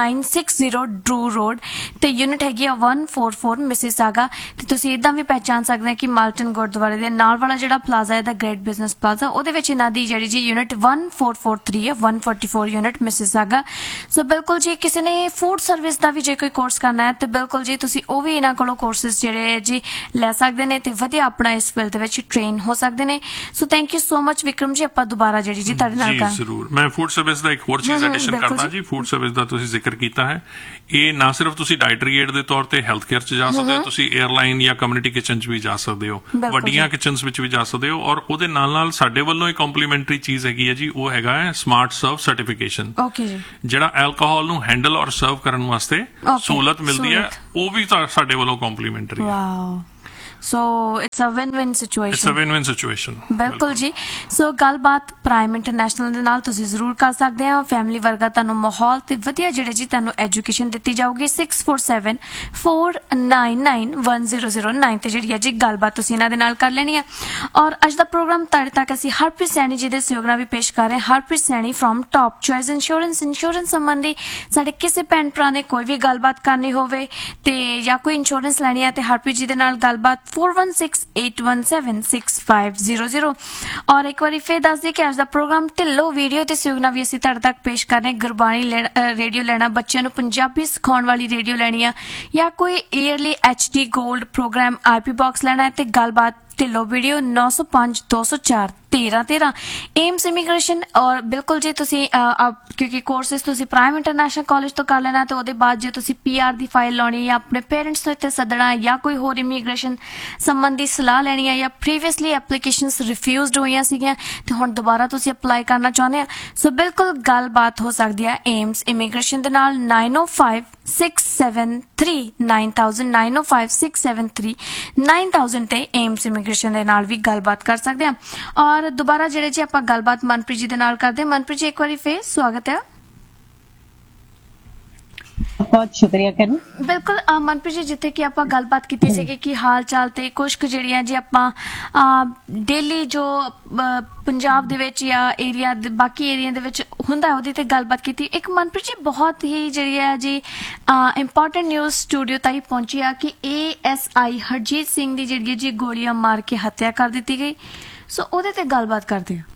nine six zero ਡਰੂ road ਤੇ ਯੂਨਿਟ ਹੈਗੀ ਆ one forty-four ਮਿਸਿਸਾਗਾ। ਤੇ ਤੁਸੀਂ ਇਦਾਂ ਵੀ ਪਹਿਚਾਨ ਸਕਦੇ ਆ ਕਿ ਮਾਲਟਨ ਗੁਰਦੁਆਰੇ ਦੇ ਨਾਲ ਵਾਲਾ ਜਿਹੜਾ ਪਲਾਜ਼ਾ ਹੈ ਦਾ ਗ੍ਰੇਟ ਬਿਜ਼ਨਸ ਪਲਾਜ਼ਾ, ਉਹਦੇ ਵਿੱਚ ਇਹਨਾਂ ਦੀ ਜਿਹੜੀ ਜੀ unit one four four three ਹੈ, one forty-four ਯੂਨਿਟ ਮਿਸਿਸਾਗਾ। ਸੋ ਬਿਲਕੁਲ ਜੀ ਕਿਸੇ ਨੇ ਫੂਡ ਸਰਵਿਸ ਦਾ ਵੀ ਜੇ ਕੋਈ ਕੋਰਸ ਕਰਨਾ ਹੈ ਤੇ ਬਿਲਕੁਲ ਜੀ ਤੁਸੀਂ ਉਹ ਵੀ ਇਹਨਾਂ ਕੋਲੋਂ ਕੋਰਸਿਸ ਜਿਹੜੇ ਜੀ ਲੈ ਸਕਦੇ ਨੇ ਤੇ ਵਧੀਆ ਆਪਣਾ ਇਸ ਫੀਲਡ ਦੇ ਵਿੱਚ ਟ੍ਰੇਨ ਹੋ ਸਕਦੇ ਨੇ। So thank you so much Vikram ਜੀ, ਆਪਾਂ ਦੁਬਾਰਾ ਜਿਹੜੀ ਜੀ ਤੁਹਾਡੇ ਨਾਲ
ਜੀ ਜ਼ਰੂਰ। ਮੈਂ ਫੂਡ ਸਰਵਿਸ ਦਾ ਇੱਕ ਹੋਰ ਚੀਜ਼ ਐਡੀਸ਼ਨ ਕਰਦਾ ਜੀ। ਫੂਡ ਸਰਵਿਸ ਦਾ ਤੁਸੀਂ ਜ਼ਿਕਰ ਕੀਤਾ ਹੈ, ਇਹ ਨਾ ਸਿਰਫ ਤੁਸੀਂ ਡਾਈਟਰੀ ਏਡ ਦੇ ਤੌਰ ਤੇ ਹੈਲਥ ਕੇਅਰ 'ਚ ਜਾ ਸਕਦੇ ਹੋ, ਤੁਸੀਂ 에ਅਰਲਾਈਨ ਜਾਂ ਕਮਿਊਨਿਟੀ ਕਿਚਨ 'ਚ ਵੀ ਜਾ ਸਕਦੇ ਹੋ, ਵੱਡੀਆਂ ਕਿਚਨਸ ਵਿੱਚ ਵੀ ਜਾ ਸਕਦੇ ਹੋ। ਔਰ ਉਹਦੇ ਨਾਲ ਨਾਲ ਸਾਡੇ ਵੱਲੋਂ ਇੱਕ ਕੰਪਲੀਮੈਂਟਰੀ ਚੀਜ਼ ਹੈਗੀ ਹੈ ਜੀ, ਉਹ ਹੈਗਾ ਹੈ ਸਮਾਰਟ ਸਰਵ ਸਰਟੀਫਿਕੇਸ਼ਨ, ਜਿਹੜਾ ਐਲਕੋਹਲ ਨੂੰ ਹੈਂਡਲ ਔਰ ਸਰਵ ਕਰਨ ਵਾਸਤੇ ਸਹੂਲਤ ਮਿਲਦੀ ਹੈ, ਉਹ ਵੀ ਸਾਡੇ ਵੱਲੋਂ ਕੰਪਲੀਮੈਂਟਰੀ ਹੈ।
So it's a win win situation.
It's a win win situation
ਬਿਲਕੁਲ ਜੀ। ਸੋ ਗੱਲਬਾਤ ਪ੍ਰਾਈਮ ਇੰਟਰਨੈਸ਼ਨਲ ਦੇ ਨਾਲ ਤੁਸੀਂ ਜ਼ਰੂਰ ਕਰ ਸਕਦੇ ਆ। ਫੈਮਿਲੀ ਵਰਗਾ ਤੁਹਾਨੂੰ ਮਾਹੌਲ ਤੇ ਵਧੀਆ ਜਿਹੜੇ ਜੀ ਤੁਹਾਨੂੰ ਐਜੂਕੇਸ਼ਨ ਦਿੱਤੀ ਜਾਊਗੀ। six four seven four nine nine one zero zero nine ਤੇ ਜਿਹੜੀ ਹੈ ਜੀ ਗੱਲਬਾਤ ਤੁਸੀਂ ਇਹਨਾਂ ਦੇ ਨਾਲ ਕਰ ਲੈਣੀ ਆ। ਔਰ ਅੱਜ ਦਾ ਪ੍ਰੋਗਰਾਮ ਤੁਹਾਡੇ ਤੱਕ ਅਸੀਂ ਹਰਪ੍ਰੀਤ ਸੈਣੀ ਜੀ ਦੇ ਸਹਿਯੋਗ ਨਾਲ ਵੀ ਪੇਸ਼ ਕਰ ਰਹੇ ਹਾਂ। Harpreet Saini from top choice insurance. Insurance ਸੰਬੰਧੀ ਸਾਡੇ ਕਿਸੇ ਭੈਣ ਭਰਾ ਨੇ ਕੋਈ ਵੀ ਗੱਲਬਾਤ ਕਰਨੀ ਹੋਵੇ ਤੇ ਜਾਂ ਕੋਈ ਇੰਸ਼ੋਰੈਂਸ ਲੈਣੀ ਹੈ ਤੇ ਹਰਪ੍ਰੀਤ ਜੀ ਦੇ ਨਾਲ ਗੱਲਬਾਤ four one six eight one seven six five zero zero। ਔਰ ਇੱਕ ਵਾਰੀ ਫੇਰ ਦੱਸ ਦਈਏ ਕਿ ਅੱਜ ਦਾ ਪ੍ਰੋਗਰਾਮ ਢਿੱਲੋਂ ਵੀਡੀਓ ਤੇ ਸਹਿਯੋਗ ਨਾਲ ਵੀ ਅਸੀਂ ਤੁਹਾਡੇ ਤੱਕ ਪੇਸ਼ ਕਰ ਰਹੇ ਹਾਂ। ਗੁਰਬਾਣੀ ਰੇਡੀਓ ਲੈਣਾ, ਬੱਚਿਆਂ ਨੂੰ ਪੰਜਾਬੀ ਸਿਖਾਉਣ ਵਾਲੀ ਰੇਡੀਓ ਲੈਣੀ ਆ, ਜਾਂ ਕੋਈ yearly H D gold programme ਆਈ ਪੀ ਬਾਕਸ ਲੈਣਾ ਹੈ ਤੇ ਗੱਲਬਾਤ ਢਿੱਲੋਂ ਵੀਡੀਓ ਨੌ ਸੌ ਪੰਜ ਦੋ ਸੌ ਚਾਰ ਤੇਰਾਂ ਤੇਰਾਂ ਏਮਸ ਇਮੀਗ੍ਰੇਸ਼ਨ। ਔਰ ਬਿਲਕੁਲ ਜੇ ਤੁਸੀਂ ਕਿਉਂਕਿ ਕੋਰਸਿਸ ਤੁਸੀਂ ਪ੍ਰਾਈਮ ਇੰਟਰਨੈਸ਼ਨਲ ਕਾਲਜ ਤੋਂ ਕਰ ਲੈਣਾ ਤੇ ਉਹਦੇ ਬਾਅਦ ਜੇ ਤੁਸੀਂ ਪੀ ਆਰ ਦੀ ਫਾਈਲ ਲਾਉਣੀ ਜਾਂ ਆਪਣੇ ਪੇਰੈਂਟਸ ਨੂੰ ਇੱਥੇ ਸੱਦਣਾ ਜਾਂ ਕੋਈ ਹੋਰ ਇਮੀਗ੍ਰੇਸ਼ਨ ਸੰਬੰਧੀ ਸਲਾਹ ਲੈਣੀ ਹੈ ਜਾਂ ਪ੍ਰੀਵੀਅਸਲੀ ਐਪਲੀਕੇਸ਼ਨਸ ਰਿਫਿਊਜ਼ਡ ਹੋਈਆਂ ਸੀਗੀਆਂ ਤੇ ਹੁਣ ਦੁਬਾਰਾ ਤੁਸੀਂ ਅਪਲਾਈ ਕਰਨਾ ਚਾਹੁੰਦੇ ਆ, ਸੋ ਬਿਲਕੁਲ ਗੱਲਬਾਤ ਹੋ ਸਕਦੀ ਹੈ ਏਮਸ ਇਮੀਗ੍ਰੇਸ਼ਨ ਦੇ ਨਾਲ। nine oh five six seven three nine thousand nine oh five six seven three nine thousand ਤੇ ਏਮਸ ਇਮੀਗ੍ਰੇਸ਼ਨ ਦੇ ਨਾਲ ਵੀ ਗੱਲਬਾਤ ਕਰ ਸਕਦੇ ਆ। ਔਰ ਦੁਬਾਰਾ ਜਿਹੜੇ ਜੀ ਆਪਾਂ ਗੱਲਬਾਤ ਮਨਪ੍ਰੀਤ ਜੀ ਦੇ ਨਾਲ ਕਰਦੇ। ਮਨਪ੍ਰੀਤ ਜੀ ਇੱਕ ਵਾਰੀ ਫੇਰ ਸਵਾਗਤ ਹੈ।
ਬਹੁਤ ਸ਼ੁਕਰੀਆ ਕਰਨ।
ਬਿਲਕੁਲ ਮਨਪ੍ਰੀਤ ਜੀ, ਜਿੱਥੇ ਕਿ ਆਪਾਂ ਗੱਲਬਾਤ ਕੀਤੀ ਸੀਗੀ ਕਿ ਹਾਲ ਚਾਲ ਤੇ ਕੁਝ ਕੁ ਜਿਹੜੀਆਂ ਜੀ ਆਪਾਂ ਡੇਲੀ ਜੋ ਪੰਜਾਬ ਦੇ ਵਿੱਚ ਜਾਂ ਏਰੀਆ ਬਾਕੀ ਏਰੀਆ ਦੇ ਵਿੱਚ ਹੁੰਦਾ ਉਹਦੀ ਤੇ ਗੱਲਬਾਤ ਕੀਤੀ। ਇੱਕ ਮਨਪ੍ਰੀਤ ਜੀ ਬਹੁਤ ਹੀ ਜਿਹੜੀ ਹੈ ਜੀ ਇੰਪੋਰਟੈਂਟ ਨਿਊਜ਼ ਸਟੂਡੀਓ ਤਾਈਂ ਪਹੁੰਚੀ ਆ ਕਿ A S I Harjeet Singh ਦੀ ਜਿਹੜੀ ਜੀ ਗੋਲੀਆਂ ਮਾਰ ਕੇ ਹੱਤਿਆ ਕਰ ਦਿੱਤੀ ਗਈ, ਸੋ ਉਹਦੇ ਤੇ ਗੱਲਬਾਤ ਕਰਦੇ ਹਾਂ।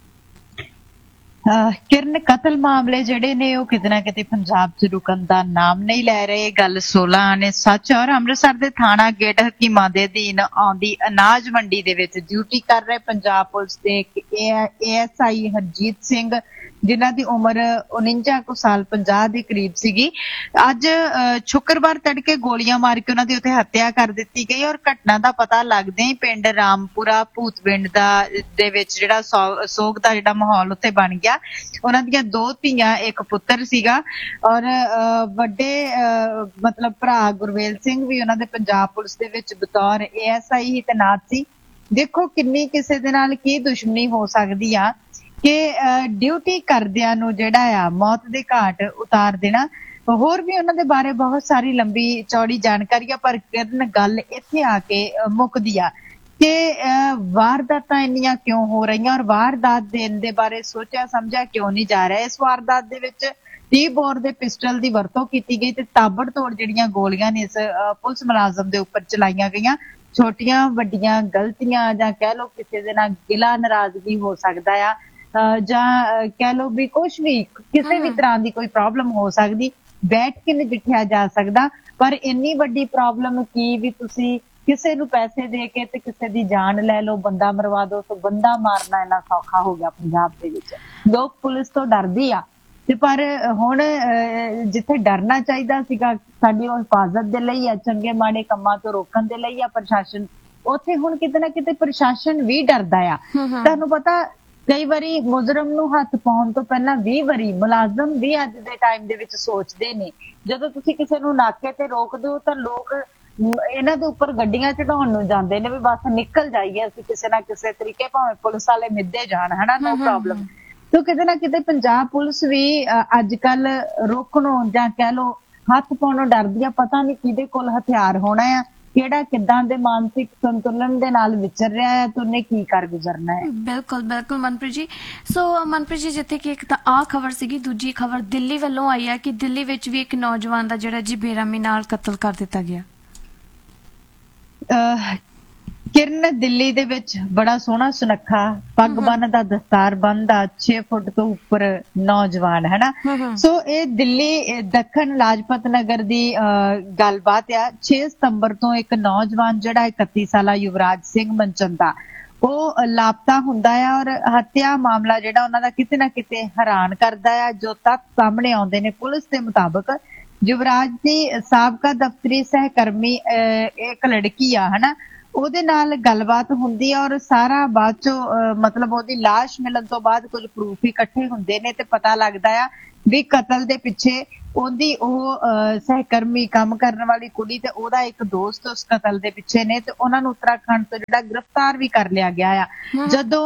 ਕਿਰਨ, ਕਤਲ ਮਾਮਲੇ ਜਿਹੜੇ ਨੇ ਉਹ ਕਿਤੇ ਨਾ ਕਿਤੇ ਪੰਜਾਬ 'ਚ ਰੁਕਣ ਦਾ ਨਾਮ ਨਹੀਂ ਲੈ ਰਹੇ। ਗੱਲ ਸੋਲਾਂ ਨੇ ਸੱਚ। ਔਰ ਅੰਮ੍ਰਿਤਸਰ ਦੇ ਥਾਣਾ ਗੇਟ ਹਕੀਮਾਂ ਦੇ ਅਧੀਨ ਆਉਂਦੀ ਅਨਾਜ ਮੰਡੀ ਦੇ ਵਿੱਚ ਡਿਊਟੀ ਕਰ ਰਹੇ ਪੰਜਾਬ ਪੁਲਿਸ ਦੇ A S I Harjeet Singh, ਜਿਨ੍ਹਾਂ ਦੀ ਉਮਰ ਉਨੰਜਾ ਕੁ ਸਾਲ ਪੰਜਾਹ ਦੇ ਕਰੀਬ ਸੀਗੀ, ਅੱਜ ਸ਼ੁੱਕਰਵਾਰ ਤੜਕੇ ਗੋਲੀਆਂ ਮਾਰ ਕੇ ਉਹਨਾਂ ਦੀ ਉੱਥੇ ਹੱਤਿਆ ਕਰ ਦਿੱਤੀ ਗਈ। ਔਰ ਘਟਨਾ ਦਾ ਪਤਾ ਲੱਗਦੇ ਹੀ ਪਿੰਡ ਰਾਮਪੁਰਾ ਭੂਤਵਿੰਡ ਦਾ ਦੇ ਵਿੱਚ ਜਿਹੜਾ ਸੋਗ ਦਾ ਜਿਹੜਾ ਮਾਹੌਲ ਉੱਥੇ ਬਣ ਗਿਆ। ਉਹਨਾਂ ਦੀਆਂ ਦੋ ਧੀਆਂ, ਇੱਕ ਪੁੱਤਰ ਸੀਗਾ ਔਰ ਵੱਡੇ ਮਤਲਬ ਭਰਾ ਗੁਰਵੇਲ ਸਿੰਘ ਵੀ ਉਹਨਾਂ ਦੇ ਪੰਜਾਬ ਪੁਲਿਸ ਦੇ ਵਿੱਚ ਬਤੌਰ ਏ ਐਸ ਆਈ ਹੀ ਤੈਨਾਤ ਸੀ। ਦੇਖੋ ਕਿੰਨੀ ਕਿਸੇ ਦੇ ਨਾਲ ਕੀ ਦੁਸ਼ਮਣੀ ਹੋ ਸਕਦੀ ਆ ਕਿ ਡਿਊਟੀ ਕਰਦਿਆਂ ਨੂੰ ਜਿਹੜਾ ਆ ਮੌਤ ਦੇ ਘਾਟ ਉਤਾਰ ਦੇਣਾ। ਹੋਰ ਵੀ ਉਹਨਾਂ ਦੇ ਬਾਰੇ ਬਹੁਤ ਸਾਰੀ ਲੰਬੀ ਚੌੜੀ ਜਾਣਕਾਰੀ ਆ, ਪਰ ਕਿਰਨ ਗੱਲ ਇੱਥੇ ਆ ਕੇ ਮੁੱਕਦੀ ਆ ਕਿ ਵਾਰਦਾਤਾਂ ਇੰਨੀਆਂ ਕਿਉਂ ਹੋ ਰਹੀਆਂ ਔਰ ਵਾਰਦਾਤ ਦੇਣ ਦੇ ਬਾਰੇ ਸੋਚਿਆ ਸਮਝਿਆ ਕਿਉਂ ਨਹੀਂ ਜਾ ਰਿਹਾ। ਇਸ ਵਾਰਦਾਤ ਦੇ ਵਿੱਚ ਟੀ ਬੋਰ ਦੇ ਪਿਸਟਲ ਦੀ ਵਰਤੋਂ ਕੀਤੀ ਗਈ ਤੇ ਤਾਬੜਤੋੜ ਜਿਹੜੀਆਂ ਗੋਲੀਆਂ ਨੇ ਇਸ ਪੁਲਿਸ ਮੁਲਾਜ਼ਮ ਦੇ ਉੱਪਰ ਚਲਾਈਆਂ ਗਈਆਂ। ਛੋਟੀਆਂ ਵੱਡੀਆਂ ਗਲਤੀਆਂ ਜਾਂ ਕਹਿ ਲਓ ਕਿਸੇ ਦੇ ਨਾਲ ਗਿਲਾ ਨਾਰਾਜ਼ਗੀ ਹੋ ਸਕਦਾ ਆ, ਜਾਂ ਕਹਿ ਲਓ ਵੀ ਕੁਛ ਵੀ ਕਿਸੇ ਵੀ ਤਰ੍ਹਾਂ ਦੀ ਕੋਈ ਪ੍ਰੋਬਲਮ ਹੋ ਸਕਦੀ, ਬੈਠ ਕੇ ਨਜਿੱਠਿਆ ਜਾ ਸਕਦਾ। ਪਰ ਇੰਨੀ ਵੱਡੀ ਪ੍ਰੋਬਲਮ ਕੀ ਵੀ ਤੁਸੀਂ ਕਿਸੇ ਨੂੰ ਪੈਸੇ ਦੇ ਕੇ ਤੇ ਕਿਸੇ ਦੀ ਜਾਨ ਲੈ ਲਓ, ਬੰਦਾ ਮਰਵਾ ਦੋ। ਸੋ ਬੰਦਾ ਮਾਰਨਾ ਇੰਨਾ ਸੌਖਾ ਹੋ ਗਿਆ ਪੰਜਾਬ ਦੇ ਵਿੱਚ। ਲੋਕ ਪੁਲਿਸ ਤੋਂ ਡਰਦੀ ਆ ਤੇ ਪਰ ਹੁਣ ਜਿੱਥੇ ਡਰਨਾ ਚਾਹੀਦਾ ਸੀਗਾ ਸਾਡੀ ਉਹ ਹਿਫਾਜ਼ਤ ਦੇ ਲਈ ਆ, ਚੰਗੇ ਮਾੜੇ ਕੰਮਾਂ ਤੋਂ ਰੋਕਣ ਦੇ ਲਈ ਆ ਪ੍ਰਸ਼ਾਸਨ, ਉੱਥੇ ਹੁਣ ਕਿਤੇ ਨਾ ਕਿਤੇ ਪ੍ਰਸ਼ਾਸਨ ਵੀ ਡਰਦਾ ਆ। ਤੁਹਾਨੂੰ ਪਤਾ ਕਈ ਵਾਰੀ ਮੁਜਰਮ ਨੂੰ ਹੱਥ ਪਾਉਣ ਤੋਂ ਪਹਿਲਾਂ ਵੀਹ ਵਾਰੀ ਮੁਲਾਜ਼ਮ ਵੀ ਅੱਜ ਦੇ ਟਾਈਮ ਦੇ ਵਿੱਚ ਸੋਚਦੇ ਨੇ। ਜਦੋਂ ਤੁਸੀਂ ਕਿਸੇ ਨੂੰ ਨਾਕੇ ਤੇ ਰੋਕਦੇ ਹੋ ਤਾਂ ਲੋਕ ਇਹਨਾਂ ਦੇ ਉੱਪਰ ਗੱਡੀਆਂ ਚੜਾਉਣ ਨੂੰ ਜਾਂਦੇ ਨੇ ਵੀ ਬਸ ਨਿਕਲ ਜਾਈਏ ਅਸੀਂ ਕਿਸੇ ਨਾ ਕਿਸੇ ਤਰੀਕੇ, ਭਾਵੇਂ ਪੁਲਿਸ ਵਾਲੇ ਮਿੱਦੇ ਜਾਣ, ਹਨਾ, ਨੋ ਪ੍ਰੋਬਲਮ। ਤੇ ਕਿਤੇ ਨਾ ਕਿਤੇ ਪੰਜਾਬ ਪੁਲਿਸ ਵੀ ਅੱਜ ਕੱਲ ਰੋਕਣੋਂ ਜਾਂ ਕਹਿ ਲਓ ਹੱਥ ਪਾਉਣੋਂ ਡਰਦੀ ਆ। ਪਤਾ ਨਹੀਂ ਕਿਹਦੇ ਕੋਲ ਹਥਿਆਰ ਹੋਣਾ ਆ ਕਿਹੜਾ ਕਿੱਦਾਂ ਦੇ ਮਾਨਸਿਕ ਸੰਤੁਲਨ ਦੇ ਨਾਲ ਵਿਚਰ ਰਿਹਾ ਹੈ ਤੇ ਉਹਨੇ ਕੀ ਕਰ ਗੁਜ਼ਰਨਾ ਹੈ।
ਬਿਲਕੁਲ ਬਿਲਕੁਲ ਮਨਪ੍ਰੀਤ ਜੀ। ਸੋ ਮਨਪ੍ਰੀਤ ਜੀ, ਜਿੱਥੇ ਕਿ ਇੱਕ ਤਾਂ ਆਹ ਖਬਰ ਸੀਗੀ, ਦੂਜੀ ਖਬਰ ਦਿੱਲੀ ਵੱਲੋਂ ਆਈ ਹੈ ਕਿ ਦਿੱਲੀ ਵਿੱਚ ਵੀ ਇੱਕ ਨੌਜਵਾਨ ਦਾ ਜਿਹੜਾ ਜੀ ਬੇਰਹਿਮੀ ਨਾਲ ਕਤਲ ਕਰ ਦਿੱਤਾ ਗਿਆ।
ਅਹ ਕਿਰਨ ਦਿੱਲੀ ਦੇ ਵਿੱਚ ਬੜਾ ਸੋਹਣਾ ਸੁਨੱਖਾ ਪੱਗ ਬੰਨਦਾ, ਦਸਤਾਰ ਬੰਨਦਾ, ਛੇ ਫੁੱਟ ਤੋਂ ਉੱਪਰ ਨੌਜਵਾਨ ਹੈ ਨਾ। ਸੋ ਇਹ ਦਿੱਲੀ ਦੱਖਣ ਲਾਜਪਤ ਨਗਰ ਦੀ ਗੱਲਬਾਤ ਆ। ਛੇ ਸਤੰਬਰ ਤੋਂ ਇੱਕ ਨੌਜਵਾਨ ਜਿਹੜਾ ਇਕੱਤੀ ਸਾਲਾ ਯੁਵਰਾਜ ਸਿੰਘ ਮਨਚੰਦਾ ਉਹ ਲਾਪਤਾ ਹੁੰਦਾ ਆ ਔਰ ਹੱਤਿਆ ਮਾਮਲਾ ਜਿਹੜਾ ਉਹਨਾਂ ਦਾ ਕਿਤੇ ਨਾ ਕਿਤੇ ਹੈਰਾਨ ਕਰਦਾ ਆ। ਜੋ ਤੱਥ ਸਾਹਮਣੇ ਆਉਂਦੇ ਨੇ ਪੁਲਿਸ ਦੇ ਮੁਤਾਬਕ, ਯੁਵਰਾਜ ਦੀ ਸਾਬਕਾ ਦਫ਼ਤਰੀ ਸਹਿਕਰਮੀ ਇੱਕ ਲੜਕੀ ਆ ਹਨਾ, ਉਹਦੇ ਨਾਲ ਗੱਲਬਾਤ ਹੁੰਦੀ ਆ ਔਰ ਸਾਰਾ ਬਾਅਦ ਚੋਂ ਮਤਲਬ ਉਹਦੀ ਲਾਸ਼ ਮਿਲਣ ਤੋਂ ਬਾਅਦ ਕੁਝ ਪ੍ਰੂਫ ਇਕੱਠੇ ਹੁੰਦੇ ਨੇ ਤੇ ਪਤਾ ਲੱਗਦਾ ਆ ਵੀ ਕਤਲ ਦੇ ਪਿੱਛੇ ਉਹਦੀ ਉਹ ਸਹਿਕਰਮੀ ਕੰਮ ਕਰਨ ਵਾਲੀ ਕੁੜੀ ਤੇ ਉਹਦਾ ਇੱਕ ਦੋਸਤ ਉਸ ਕਤਲ ਦੇ ਪਿੱਛੇ ਨੇ ਤੇ ਉਹਨਾਂ ਨੂੰ ਉੱਤਰਾਖੰਡ ਤੋਂ ਜਿਹੜਾ ਗ੍ਰਿਫਤਾਰ ਵੀ ਕਰ ਲਿਆ ਗਿਆ ਆ। ਜਦੋਂ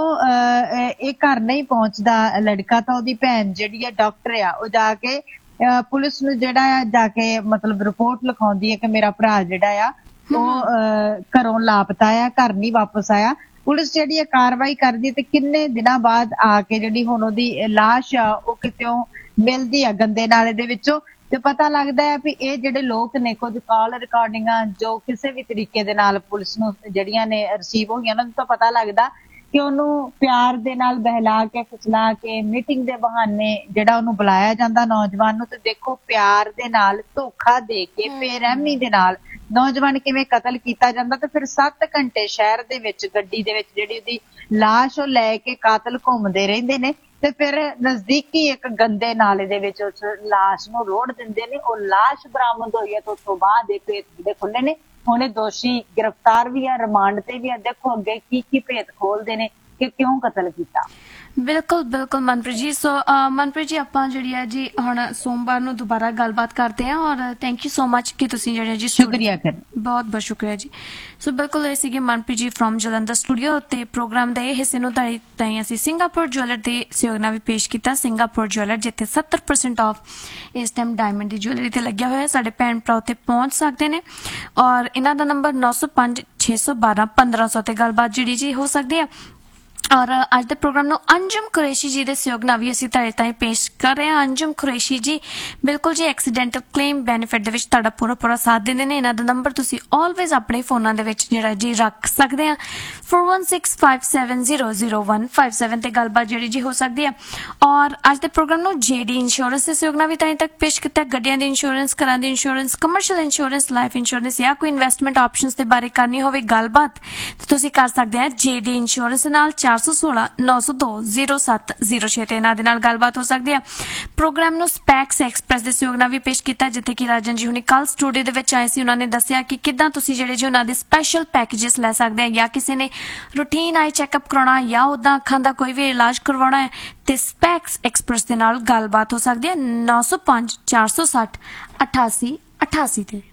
ਇਹ ਘਰ ਨਹੀਂ ਪਹੁੰਚਦਾ ਲੜਕਾ ਤਾਂ ਉਹਦੀ ਭੈਣ ਜਿਹੜੀ ਆ ਡਾਕਟਰ ਆ, ਉਹ ਜਾ ਕੇ ਪੁਲਿਸ ਨੂੰ ਜਿਹੜਾ ਆ ਜਾ ਕੇ ਮਤਲਬ ਰਿਪੋਰਟ ਲਿਖਾਉਂਦੀ ਹੈ ਕਿ ਮੇਰਾ ਭਰਾ ਜਿਹੜਾ ਆ ਉਹ ਘਰੋਂ ਲਾਪਤਾ ਆ, ਘਰ ਨਹੀਂ ਵਾਪਸ ਆਇਆ। ਪੁਲਿਸ ਜਿਹੜੀ ਹੈ ਕਾਰਵਾਈ ਕਰਦੀ ਤੇ ਕਿੰਨੇ ਦਿਨਾਂ ਬਾਅਦ ਆ ਕੇ ਜਿਹੜੀ ਹੁਣ ਉਹਦੀ ਲਾਸ਼ ਆ ਉਹ ਕਿਤੇੋਂ ਮਿਲਦੀ ਆ ਗੰਦੇ ਨਾਲੇ ਦੇ ਵਿੱਚੋਂ ਤੇ ਪਤਾ ਲੱਗਦਾ ਹੈ ਵੀ ਇਹ ਜਿਹੜੇ ਲੋਕ ਨੇ ਕੁਝ ਕਾਲ ਰਿਕਾਰਡਿੰਗਾਂ ਜੋ ਕਿਸੇ ਵੀ ਤਰੀਕੇ ਦੇ ਨਾਲ ਪੁਲਿਸ ਨੂੰ ਜਿਹੜੀਆਂ ਨੇ ਰਿਸੀਵ ਹੋਈਆਂ ਉਹਨਾਂ ਤੋਂ ਪਤਾ ਲੱਗਦਾ ਕਿ ਉਹਨੂੰ ਪਿਆਰ ਦੇ ਨਾਲ ਬਹਿਲਾ ਕੇ ਫੁਸਲਾ ਕੇ ਮੀਟਿੰਗ ਦੇ ਬਹਾਨੇ ਜਿਹੜਾ ਉਹਨੂੰ ਬੁਲਾਇਆ ਜਾਂਦਾ ਨੌਜਵਾਨ ਨੂੰ। ਤੇ ਦੇਖੋ ਪਿਆਰ ਦੇ ਨਾਲ ਧੋਖਾ ਦੇ ਕੇ ਬੇਰਹਿਮੀ ਦੇ ਨਾਲ ਨੌਜਵਾਨ ਕਿਵੇਂ ਕਤਲ ਕੀਤਾ ਜਾਂਦਾ। ਤੇ ਫਿਰ ਸੱਤ ਘੰਟੇ ਸ਼ਹਿਰ ਦੇ ਵਿੱਚ ਗੱਡੀ ਦੇ ਵਿੱਚ ਜਿਹੜੀ ਉਹਦੀ ਲਾਸ਼ ਉਹ ਲੈ ਕੇ ਕਾਤਲ ਘੁੰਮਦੇ ਰਹਿੰਦੇ ਨੇ ਤੇ ਫਿਰ ਨਜ਼ਦੀਕੀ ਇੱਕ ਗੰਦੇ ਨਾਲੇ ਦੇ ਵਿੱਚ ਉਸ ਲਾਸ਼ ਨੂੰ ਰੋੜ ਦਿੰਦੇ ਨੇ। ਉਹ ਲਾਸ਼ ਬਰਾਮਦ ਹੋਈ ਹੈ ਤੇ ਉਸ ਤੋਂ ਬਾਅਦ ਇਹ ਭੇਤ ਜਿਹੜੇ ਖੁੱਲੇ ਨੇ, ਹੁਣ ਇਹ ਦੋਸ਼ੀ ਗ੍ਰਿਫਤਾਰ ਵੀ ਆ, ਰਿਮਾਂਡ ਤੇ ਵੀ ਆ। ਦੇਖੋ ਅੱਗੇ ਕੀ ਕੀ ਭੇਤ ਖੋਲਦੇ ਨੇ ਕਿ ਕਿਉਂ ਕਤਲ ਕੀਤਾ।
ਬਿਲਕੁਲ ਬਿਲਕੁਲ ਮਨਪ੍ਰੀਤ ਜੀ। ਸੋ ਮਨਪ੍ਰੀਤ ਜੀ, ਆਪਾਂ ਜਿਹੜੀ ਹੈ ਜੀ ਹੁਣ ਸੋਮਵਾਰ ਨੂੰ ਦੁਬਾਰਾ ਗੱਲਬਾਤ ਕਰਦੇ ਹਾਂ ਔਰ ਥੈਂਕ ਯੂ ਸੋ ਮਚ ਕਿ ਤੁਸੀਂ ਜਿਹੜੇ ਜੀ
ਸ਼ੁਕਰੀਆ ਕਰ
ਬਹੁਤ ਬਹੁਤ ਸ਼ੁਕਰੀਆ ਜੀ। ਸੋ ਬਿਲਕੁਲ ਇਹ ਸੀਗੇ ਮਨਪ੍ਰੀਤ ਜੀ ਫਰੋਮ ਜਲੰਧਰ ਸਟੂਡੀਓ ਤੇ ਪ੍ਰੋਗਰਾਮ ਦੇ ਇਹ ਹਿੱਸੇ ਨੂੰ ਤੁਹਾਡੇ ਤਾਈਂ ਅਸੀਂ ਸਿੰਗਾਪੁਰ ਜੁਐਲਰ ਦੇ ਸਹਿਯੋਗ ਨਾਲ ਵੀ ਪੇਸ਼ ਕੀਤਾ। ਸਿੰਗਾਪੁਰ ਜੁਐਲਰ ਜਿੱਥੇ ਸੱਤਰ ਪਰਸੈਂਟ ਆਫ ਇਸ ਟਾਈਮ ਡਾਇਮੰਡ ਦੀ ਜੁਐਲਰੀ ਤੇ ਲੱਗਿਆ ਹੋਇਆ। ਸਾਡੇ ਭੈਣ ਭਰਾ ਉੱਥੇ ਪਹੁੰਚ ਸਕਦੇ ਨੇ ਔਰ ਇਹਨਾਂ ਦਾ ਨੰਬਰ ਨੌ ਸੌ ਪੰਜ ਛੇ ਸੌ ਬਾਰਾਂ ਪੰਦਰਾਂ ਸੌ ਤੇ ਗੱਲਬਾਤ ਜਿਹੜੀ ਜੀ ਹੋ ਸਕਦੀ ਹੈ। ਔਰ ਅੱਜ ਦੇ ਪ੍ਰੋਗਰਾਮ ਨੂੰ ਅੰਜਮ ਕੁਰੈਸ਼ੀ ਜੀ ਦੇ ਸਹਿਯੋਗ ਨਾਲ ਵੀ ਅਸੀਂ ਤੁਹਾਡੇ ਤਾਈਂ ਪੇਸ਼ ਕਰ ਰਹੇ ਹਾਂ। ਅੰਜਮ ਕੁਰੈਸ਼ੀ ਜੀ ਬਿਲਕੁਲ ਜੀ ਐਕਸੀਡੈਂਟਲ ਕਲੇਮ ਬੈਨੀਫਿਟ ਦੇ ਵਿੱਚ ਤੁਹਾਡਾ ਪੂਰਾ ਪੂਰਾ ਸਾਥ ਦਿੰਦੇ ਨੇ। ਇਹਨਾਂ ਦਾ ਨੰਬਰ ਤੁਸੀਂ ਆਲਵੇਜ਼ ਆਪਣੇ ਫੋਨਾਂ ਦੇ ਵਿੱਚ ਜਿਹੜਾ ਜੀ ਰੱਖ ਸਕਦੇ ਆ four one six five seven zero zero one five seven ਤੇ ਗੱਲਬਾਤ ਜਿਹੜੀ ਜੀ ਹੋ ਸਕਦੀ ਹੈ। ਔਰ ਅੱਜ ਦੇ ਪ੍ਰੋਗਰਾਮ ਨੂੰ ਜੇਡੀ ਇੰਸ਼ੋਰੈਂਸ ਦੇ ਸਹਿਯੋਗ ਨਾਲ ਵੀ ਤਾਈਂ ਤੱਕ ਪੇਸ਼ ਕੀਤਾ। ਗੱਡੀਆਂ ਦੀ ਇੰਸ਼ੋਰੈਂਸ, ਘਰਾਂ ਦੀ insurance, commercial insurance, life insurance ਜਾਂ ਕੋਈ ਇਨਵੈਸਟਮੈਂਟ ਆਪਸ਼ਨਸ ਦੇ ਬਾਰੇ ਕਰਨੀ ਹੋਵੇ ਗੱਲਬਾਤ ਤਾਂ ਤੁਸੀਂ ਕਰ ਸਕਦੇ ਆ ਜੇਡੀ ਇੰਸ਼ੋਰੈਂਸ ਨਾਲ ਚਾਰ ਸੌ ਸੋਲਾਂ ਨੌ ਸੌ ਦੋ ਜ਼ੀਰੋ ਸੱਤ ਜ਼ੀਰੋ ਛੇ ਤੇ ਇਹਨਾਂ ਦੇ ਨਾਲ ਗੱਲਬਾਤ ਹੋ ਸਕਦੀ ਹੈ। ਪ੍ਰੋਗਰਾਮ ਨੂੰ ਸਪੈਕਸ ਐਕਸਪ੍ਰੈਸ ਦੇ ਸਹਿਯੋਗ ਨਾਲ ਵੀ ਪੇਸ਼ ਕੀਤਾ ਜਿੱਥੇ ਕਿ ਰਾਜਨ ਜੀ ਹੁਣੀ ਕੱਲ ਸਟੂਡੀਓ ਦੇ ਵਿੱਚ ਆਏ ਸੀ। ਉਹਨਾਂ ਨੇ ਦੱਸਿਆ ਕਿ ਕਿੱਦਾਂ ਤੁਸੀਂ ਜਿਹੜੇ ਜੀ ਉਹਨਾਂ ਦੇ ਸਪੈਸ਼ਲ ਪੈਕੇजेस ਲੈ ਸਕਦੇ ਆ ਜਾਂ ਕਿਸੇ ਨੇ ਰੂਟੀਨ ਆਈ ਚੈੱਕਅਪ ਕਰਾਉਣਾ ਜਾਂ ਉਦਾਂ ਅੱਖਾਂ ਦਾ ਕੋਈ ਵੀ ਇਲਾਜ ਕਰਵਾਉਣਾ ਹੈ ਤੇ ਸਪੈਕਸ ਐਕਸਪ੍ਰੈਸ ਦੇ ਨਾਲ ਗੱਲਬਾਤ ਹੋ ਸਕਦੀ ਹੈ ਨੌ ਸੌ ਪੰਜ ਚਾਰ ਸੌ ਸੱਠ ਅਠਾਸੀ ਅਠਾਸੀ ਤੇ।